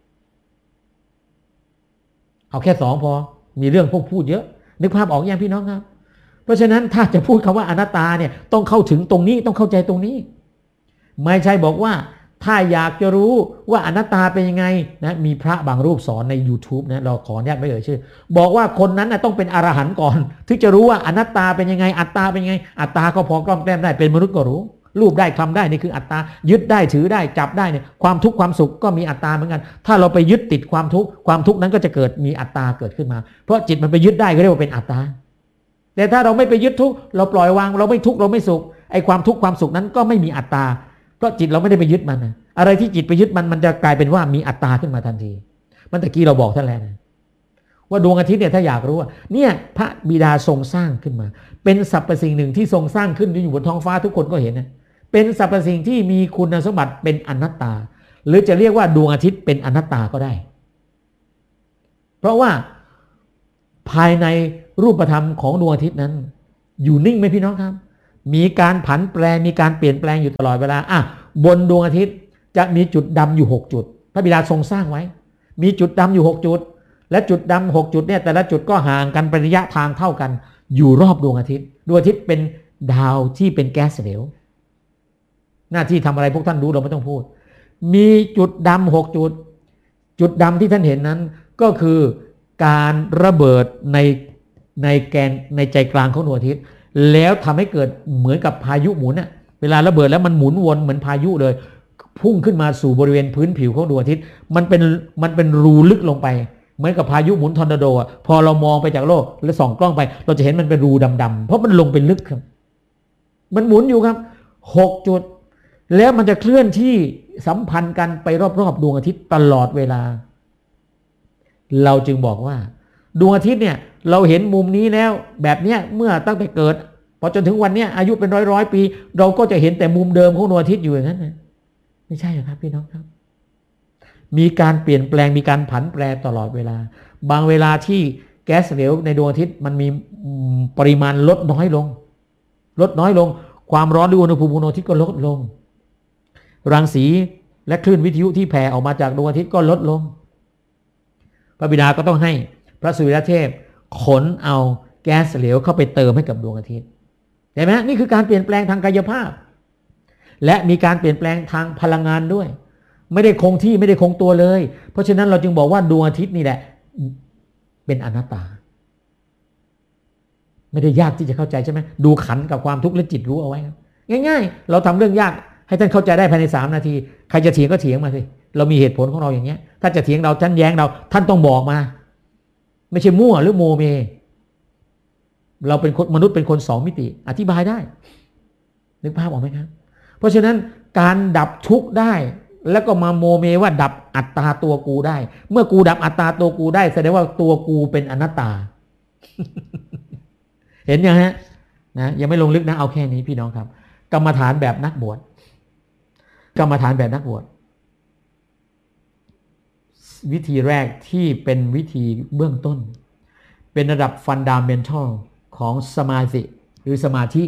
เอาแค่สองพอมีเรื่องพวกพูดเยอะนึกภาพออกยังพี่น้องครับเพราะฉะนั้นถ้าจะพูดคำว่าอนัตตาเนี่ยต้องเข้าถึงตรงนี้ต้องเข้าใจตรงนี้ไม่ใช่บอกว่าถ้าอยากจะรู้ว่าอนัตตาเป็นยังไงนะมีพระบางรูปสอนใน YouTube นะเราขออนุญาตไม่เอ่ยชื่อบอกว่าคนนั้นนะต้องเป็นอรหันต์ก่อนถึงจะรู้ว่าอนัตตาเป็นยังไงอัตตาเป็นยังไงอัตตาก็พอกล้อมแกล้มได้เป็นมนุษย์ก็รู้รูปได้คำได้นี่คืออัตตายึดได้ถือได้จับได้เนี่ยความทุกข์ความสุขก็มีอัตตาเหมือนกันถ้าเราไปยึดติดความทุกข์ความทุกข์นั้นก็จะเกิดมีอัตตาเกิดขึ้นมาเพราะจิตมันไปยึดได้ก็เรียกว่าเป็นอัตตาแต่ถ้าเราไม่ไปยึดทุกข์เราปล่อยวางเราไม่ทุกข์เราไม่สุขไอ้ความทุกข์ความสุขนั้นก็ไม่มีอัตตาเพราะจิตเราไม่ได้ไปยึดมันนะอะไรที่จิตไปยึดมันมันจะกลายเป็นว่ามีอัตตาขึ้นมาทันทีมันตะกี้เราบอกท่านแล้วนะว่าดวงอาทิตย์เนี่ยถ้าอยากรู้ว่าเนี่ยพระบิดาทรงสร้างขึ้นมาเป็นสรรพสิ่งหนึ่งที่ทรงสร้างขึ้นอยู่บนท้องฟ้าทุกคนก็เห็นนะเป็นสรรพสิ่งที่มีคุณสมบัติเป็นอนัตตาหรือจะเรียกว่าดวงอาทิตย์เป็นอนัตตาก็ได้เพราะว่าภายในรูปธรรมของดวงอาทิตย์นั้นอยู่นิ่งไหมพี่น้องครับมีการผันแปรมีการเปลี่ยนแปลงอยู่ตลอดเวลาอ่ะบนดวงอาทิตย์จะมีจุดดำอยู่หกจุดพระบิดาทรงสร้างไว้มีจุดดำอยู่หกจุดและจุดดำหกจุดเนี่ยแต่ละจุดก็ห่างกันเป็นระยะทางเท่ากันอยู่รอบดวงอาทิตย์ดวงอาทิตย์เป็นดาวที่เป็นแก๊สเหลวหน้าที่ทำอะไรพวกท่านรู้เราไม่ต้องพูดมีจุดดำหกจุดจุดดำที่ท่านเห็นนั้นก็คือการระเบิดในในแกนในใจกลางของดวงอาทิตย์แล้วทำให้เกิดเหมือนกับพายุหมุนน่ะเวลาระเบิดแล้วมันหมุนวนเหมือนพายุเลยพุ่งขึ้นมาสู่บริเวณพื้นผิวของดวงอาทิตย์มันเป็นมันเป็นรูลึกลงไปเหมือนกับพายุหมุนทอร์นาโดอ่ะพอเรามองไปจากโลกแล้วส่องกล้องไปเราจะเห็นมันเป็นรูดำๆเพราะมันลงไปลึกครับมันหมุนอยู่ครับหกจุดแล้วมันจะเคลื่อนที่สัมพันธ์กันไปรอบๆดวงอาทิตย์ตลอดเวลาเราจึงบอกว่าดวงอาทิตย์เนี่ยเราเห็นมุมนี้แล้วแบบเนี้ยเมื่อตั้งแต่เกิดพอจนถึงวันเนี้ยอายุเป็นร้อยร้อยปีเราก็จะเห็นแต่มุมเดิมของดวงอาทิตย์อยู่อย่างนั้นนะไม่ใช่หรอครับพี่น้องครับมีการเปลี่ยนแปลงมีการผันแปรตลอดเวลาบางเวลาที่แก๊สเหลวในดวงอาทิตย์มันมีปริมาณลดน้อยลงลดน้อยลงความร้อนหรืออุณหภูมิของดวงอาทิตย์ก็ลดลงรังสีและคลื่นวิทยุที่แผ่ออกมาจากดวงอาทิตย์ก็ลดลงพระบิดาก็ต้องให้พระสุริยเทพขนเอาแก๊สเหลวเข้าไปเติมให้กับดวงอาทิตย์เห็นไหมนี่คือการเปลี่ยนแปลงทางกายภาพและมีการเปลี่ยนแปลงทางพลังงานด้วยไม่ได้คงที่ไม่ได้คงตัวเลยเพราะฉะนั้นเราจึงบอกว่าดวงอาทิตย์นี่แหละเป็นอนัตตาไม่ได้ยากที่จะเข้าใจใช่ไหมดูขันกับความทุกข์และจิตรู้เอาไว้ง่ายๆเราทำเรื่องยากให้ท่านเข้าใจได้ภายในสามนาทีใครจะเถียงก็เถียงมาสิเรามีเหตุผลของเราอย่างเงี้ยถ้าจะเถียงเราท่านแย้งเราท่านต้องบอกมาไม่ใช่มั่วหรือโมเมเราเป็นคนมนุษย์เป็นคนสองมิติอธิบายได้นึกภาพออกไหมครับเพราะฉะนั้นการดับทุกข์ได้แล้วก็มาโมเมว่าดับอัตตาตัวกูได้เมื่อกูดับอัตตาตัวกูได้แสดงว่าตัวกูเป็นอนัตตา เห็นยังฮะนะยังไม่ลงลึกนะเอาแค่นี้พี่น้องครับกรรมฐานแบบนักบวชกรรมฐานแบบนักบวชวิธีแรกที่เป็นวิธีเบื้องต้นเป็นระดับฟันดาเมนทัลของสมาธิหรือสมาธิ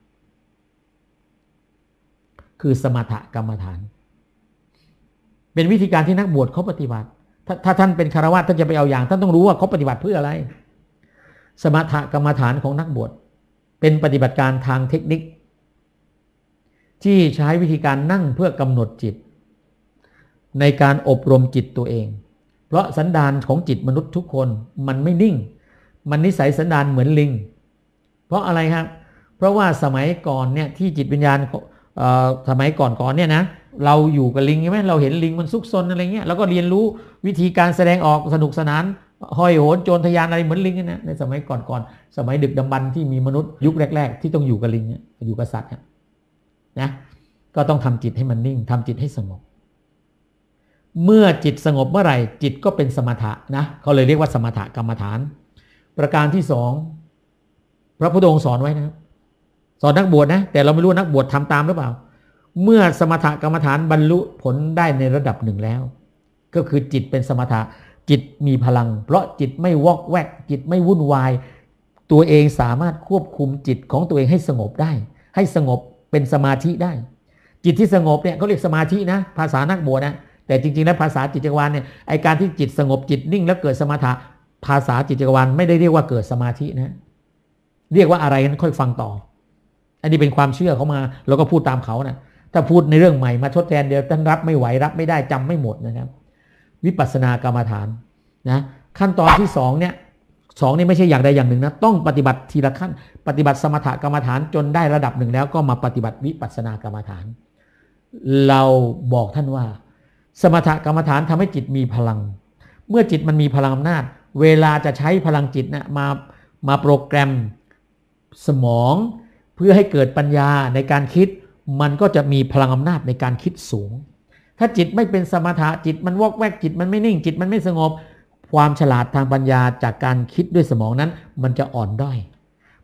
คือสมถกรรมฐานเป็นวิธีการที่นักบวชเขาปฏิบัติถ้าถ้าท่านเป็นคฤหัสถ์ท่านจะไปเอาอย่างท่านต้องรู้ว่าเขาปฏิบัติเพื่ออะไรสมถกรรมฐานของนักบวชเป็นปฏิบัติการทางเทคนิคที่ใช้วิธีการนั่งเพื่อกำหนดจิตในการอบรมจิตตัวเองเพราะสันดานของจิตมนุษย์ทุกคนมันไม่นิ่งมันนิสัยสันดานเหมือนลิงเพราะอะไรครับเพราะว่าสมัยก่อนเนี่ยที่จิตวิญญาณสมัยก่อนก่อนเนี่ยนะเราอยู่กับลิงใช่ไหมเราเห็นลิงมันซุกซนอะไรเงี้ยเราก็เรียนรู้วิธีการแสดงออกสนุกสนานห้อยโหนโจรทยานอะไรเหมือนลิงนะในสมัยก่อนก่อนสมัยดึกดำบรรพ์ที่มีมนุษย์ยุคแรกๆที่ต้องอยู่กับลิงอยู่กับสัตว์นะก็ต้องทำจิตให้มันนิ่งทำจิตให้สงบเมื่อจิตสงบเมื่อไหร่จิตก็เป็นสมถะนะเขาเลยเรียกว่าสมถกรรมฐานประการที่สองพระพุทธองค์สอนไว้นะสอนนักบวชนะแต่เราไม่รู้นักบวชทำตามหรือเปล่าเมื่อสมถกรรมฐานบรรลุผลได้ในระดับหนึ่งแล้วก็คือจิตเป็นสมถะจิตมีพลังเพราะจิตไม่วอกแวกจิตไม่วุ่นวายตัวเองสามารถควบคุมจิตของตัวเองให้สงบได้ให้สงบเป็นสมาธิได้จิตที่สงบเนี่ยเขาเรียกสมาธินะภาษานักบวชนะแต่จริงๆแล้วภาษาจิตจักรวาลเนี่ยไอการที่จิตสงบจิตนิ่งแล้วเกิดสมถะภาษาจิตจักรวาลไม่ได้เรียกว่าเกิดสมาธินะเรียกว่าอะไรนั้นค่อยฟังต่ออันนี้เป็นความเชื่อเขามาเราก็พูดตามเขานะถ้าพูดในเรื่องใหม่มาทดแทนเดี๋ยวท่านรับไม่ไหวรับไม่ได้จำไม่หมดนะครับวิปัสสนากรรมฐานนะขั้นตอนที่สองเนี่ยสองนี่ไม่ใช่อย่างใดอย่างหนึ่งนะต้องปฏิบัติทีละขั้นปฏิบัติสมถกรรมฐานจนได้ระดับหนึ่งแล้วก็มาปฏิบัติวิปัสสนากรรมฐานเราบอกท่านว่าสมถกรรมฐานทำให้จิตมีพลังเมื่อจิตมันมีพลังอำนาจเวลาจะใช้พลังจิตนะมามาโปรแกรมสมองเพื่อให้เกิดปัญญาในการคิดมันก็จะมีพลังอำนาจในการคิดสูงถ้าจิตไม่เป็นสมถะจิตมันวอกแวกจิตมันไม่นิ่งจิตมันไม่สงบความฉลาดทางปัญญาจากการคิดด้วยสมองนั้นมันจะอ่อนด้อย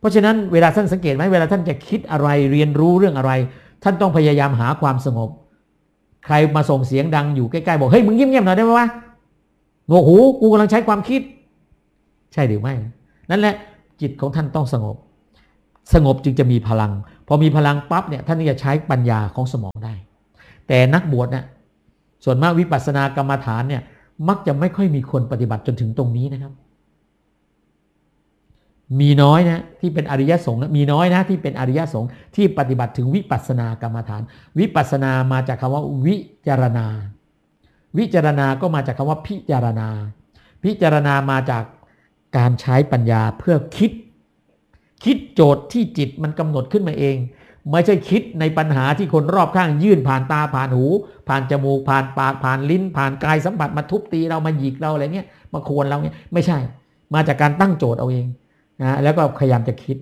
เพราะฉะนั้นเวลาท่านสังเกตไหมเวลาท่านจะคิดอะไรเรียนรู้เรื่องอะไรท่านต้องพยายามหาความสงบใครมาส่งเสียงดังอยู่ใกล้ๆบอกเฮ้ยมึงเงียบๆหน่อยได้ไหมวะโง่หูกูกำลังใช้ความคิดใช่หรือไม่นั่นแหละจิตของท่านต้องสงบสงบจึงจะมีพลังพอมีพลังปั๊บเนี่ยท่านจะใช้ปัญญาของสมองได้แต่นักบวชเนี่ยส่วนมากวิปัสสนากรรมฐานเนี่ยมักจะไม่ค่อยมีคนปฏิบัติจนถึงตรงนี้นะครับมีน้อยนะที่เป็นอริยสงฆ์นะมีน้อยนะที่เป็นอริยสงฆ์ที่ปฏิบัติถึงวิปัสสนากรรมฐานวิปัสสนามาจากคำว่าวิจารณาวิจารณาก็มาจากคำว่าพิจารณาพิจารณามาจากการใช้ปัญญาเพื่อคิดคิดโจทย์ที่จิตมันกำหนดขึ้นมาเองไม่ใช่คิดในปัญหาที่คนรอบข้างยื่นผ่านตาผ่านหูผ่านจมูกผ่านปากผ่านลิ้นผ่านกายสัมผัสมาทุบตีเรามาหยิกเราอะไรเงี้ยมาควรเราเนี่ยไม่ใช่มาจากการตั้งโจทย์เอาเองนะแล้วก็พยายามจะคิด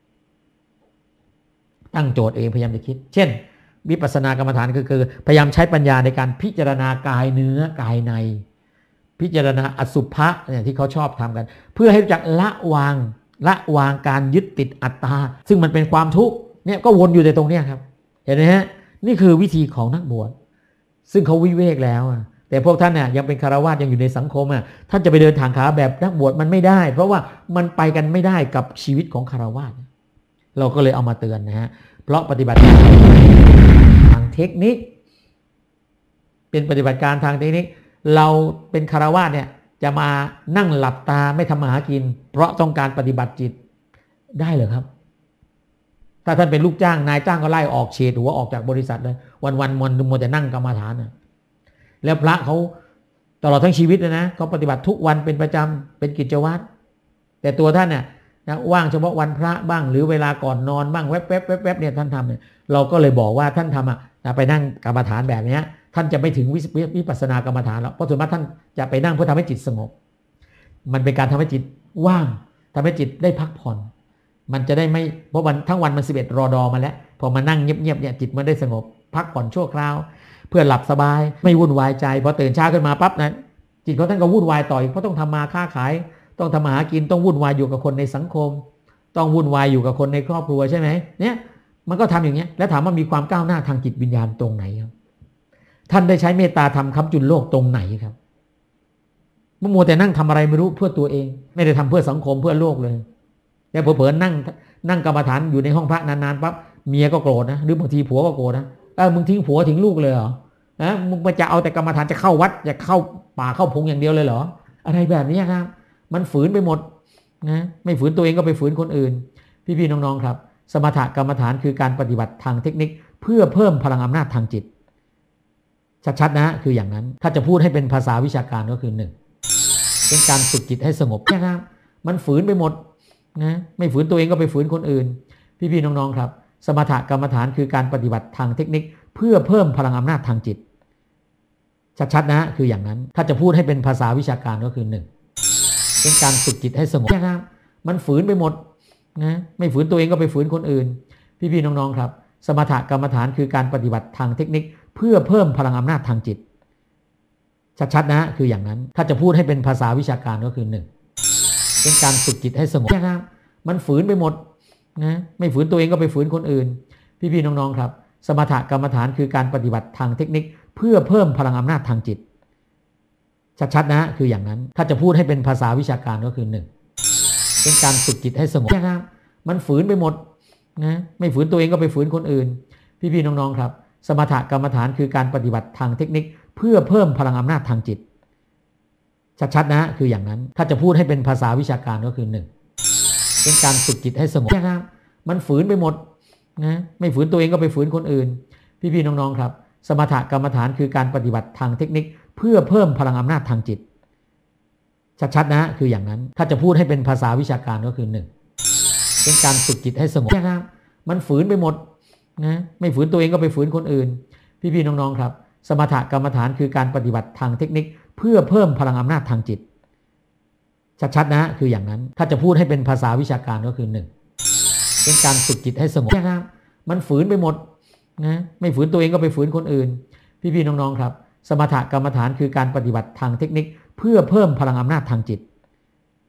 ตั้งโจทย์เองพยายามจะคิดเช่นวิปัสสนากรรมฐานคือคือพยายามใช้ปัญญาในการพิจารณากายเนื้อกายในพิจารณาอสุภะเนี่ยที่เขาชอบทำกันเพื่อให้รู้จักละวางละวางการยึดติดอัตตาซึ่งมันเป็นความทุกข์เนี่ยก็วนอยู่ในตรงเนี้ยครับเห็นไหมฮะนี่คือวิธีของนักบวชซึ่งเขาวิเวกแล้วแต่พวกท่านเนี่ยยังเป็นคฤหัสถ์ยังอยู่ในสังคมอ่ะท่านจะไปเดินทางขาแบบนักบวชมันไม่ได้เพราะว่ามันไปกันไม่ได้กับชีวิตของคฤหัสถ์เราก็เลยเอามาเตือนนะฮะเพราะปฏิบัติการทางเทคนิคเป็นปฏิบัติการทางเทคนิคเราเป็นคฤหัสถ์เนี่ยจะมานั่งหลับตาไม่ทำมาหากินเพราะต้องการปฏิบัติจิตได้เหรอครับถ้าท่านเป็นลูกจ้างนายจ้างก็ไล่ออกเฉดหัวออกจากบริษัทเลยวันๆมันมัวแต่นั่งกรรมฐานนะแล้วพระเขาตลอดทั้งชีวิตเลยนะเขาปฏิบัติทุกวันเป็นประจำเป็นกิจวัตรแต่ตัวท่านเนี่ยนะว่างเฉพาะวันพระบ้างหรือเวลาก่อนนอนบ้างแวบๆแวบๆเนี่ยท่านทำเนี่ยเราก็เลยบอกว่าท่านทำอ่ะไปนั่งกรรมฐานแบบนี้ท่านจะไม่ถึงวิปัสสนากรรมฐานแล้วเพราะส่วนมากท่านจะไปนั่งเพื่อทำให้จิตสงบมันเป็นการทำให้จิตว่างทำให้จิตได้พักผ่อนมันจะได้ไม่เพราะวันทั้งวันมันสิบเอ็ดรอดอมาแล้วพอมานั่งเงียบๆเนี่ยจิตมันได้สงบพักผ่อนชั่วคราวเพื่อหลับสบายไม่วุ่นวายใจพอตื่นเช้าขึ้นมาปั๊บนะจิตของท่านก็วุ่นวายต่ออีกเพราะต้องทำมาค้าขายต้องทำมาหากินต้องวุ่นวายอยู่กับคนในสังคมต้องวุ่นวายอยู่กับคนในครอบครัวใช่ไหมเนี่ยมันก็ทำอย่างเงี้ยแล้วถามว่ามีความก้าวหน้าทางจิตวิญญาณตรงไหนครับท่านได้ใช้เมตตาธรรมค้ำจุนโลกตรงไหนครับเมื่อมัวแต่นั่งทำอะไรไม่รู้เพื่อตัวเองไม่ได้ทำเพื่อสังคมเพื่อโลกเลยแต่เผลอๆนั่งนั่งกรรมฐานอยู่ในห้องพระนานๆปั๊บเมียก็โกรธนะหรือบางทีผัวก็โกรธนะเออมึงทิ้งผัวทิ้งลูกเลยเหรอนะมึงจะเอาแต่กรรมฐานจะเข้าวัดจะเข้าป่าเข้าพงอย่างเดียวเลยเหรออะไรแบบนี้ครับมันฝืนไปหมดนะไม่ฝืนตัวเองก็ไปฝืนคนอื่นพี่ๆน้องๆครับสมถกรรมฐานคือการปฏิบัติทางเทคนิคเพื่อเพิ่มพลังอำนาจทางจิตชัดๆนะคืออย่างนั้นถ้าจะพูดให้เป็นภาษาวิชาการก็คือหนึ่งเป็นการฝึกจิตให้สงบนะครับมันฝืนไปหมดนะไม่ฝืนตัวเองก็ไปฝืนคนอื่นพี่ๆน้องๆครับสมถกรรมฐานคือการปฏิบัติทางเทคนิคเพื่อเพิ่มพลังอำนาจทางจิตชัดๆนะคืออย่างนั้นถ้าจะพูดให้เป็นภาษาวิชาการก็คือหนึ่งเป็นการฝึกจิตให้สงบนะครับมันฝืนไปหมดนะไม่ฝืนตัวเองก็ไปฝืนคนอื่นพี่ๆน้องๆครับสมถกรรมฐานคือการปฏิบัติทางเทคนิคเพื่อเพิ่มพลังอำนาจทางจิตชัดๆนะคืออย่างนั้นถ้าจะพูดให้เป็นภาษาวิชาการก็คือหนึ่งเป็นการฝึกจิตให้สงบนะครับมันฝืนไปหมดนะไม่ฝืนตัวเองก็ไปฝืนคนอื่นพี่ๆน้องๆครับสมถกรรมฐานคือการปฏิบัติทางเทคนิคเพื่อเพิ่มพลังอำนาจทางจิตชัดๆนะคืออย่างนั้นถ้าจะพูดให้เป็นภาษาวิชาการก็คือหนึ่งเป็นการฝึกจิตให้สงบนะครับมันฝืนไปหมดนะไม่ฝืนตัวเองก็ไปฝืนคนอื่นพี่ๆน้องๆครับสมถกรรมฐานคือการปฏิบัติทางเทคนิคเพื่อเพิ่มพลังอำนาจทางจิตชัดๆนะคืออย่างนั้นถ้าจะพูดให้เป็นภาษาวิชาการก็คือหนึ่งเป็นการฝึกจิตให้สงบนะครับมันฝืนไปหมดนะไม่ฝืนตัวเองก็ไปฝืนคนอื่นพี่ๆน้องๆครับสมถกรรมฐานคือการปฏิบัติทางเทคนิคเพื่อเพิ่มพลังอำนาจทางจิตชัดๆนะคืออย่างนั้นถ้าจะพูดให้เป็นภาษาวิชาการก็คือหนึ่งเป็นการฝึกจิตให้สงบนะครับมันฝืนไปหมดนะไม่ฝืนตัวเองก็ไปฝืนคนอื่นพี่ๆน้องๆครับสมถกรรมฐานคือการปฏิบัติทางเทคนิคเพื่อเพิ่มพลังอำนาจทางจิตชัดๆนะคืออย่างนั้นถ้าจะพูดให้เป็นภาษาวิชาการก็คือหนึ่งเป็นการฝึกจิตให้สงบนะครับมันฝืนไปหมดนะไม่ฝืนตัวเองก็ไปฝืนคนอื่นพี่ๆน้องๆครับสมถกรรมฐานคือการปฏิบัติทางเทคนิคเพื่อเพิ่มพลังอำนาจทางจิต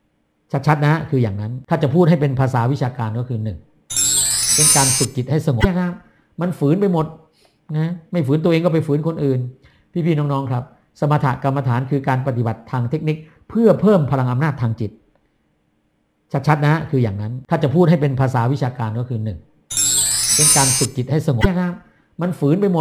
ชัดๆนะคืออย่างนั้นถ้าจะพูดให้เป็นภาษาวิชาการก็คือหนึ่งเป็นการฝึกจิตให้สงบนะครับมันฝืนไปหมดนะไม่ฝืนตัวเองก็ไปฝืนคนอื่นพี่ๆน้องๆครับสมถกรรมฐานคือการปฏิบัติทางเทคนิคเพื่อเพิ่มพลังอำนาจทางจิตชัดๆนะคืออย่างนั้นถ้าจะพูดให้เป็นภาษาวิชาการก็คือหนึ่งเป็นการฝึกจิตให้สงบนะครับมันฝืนไปหมด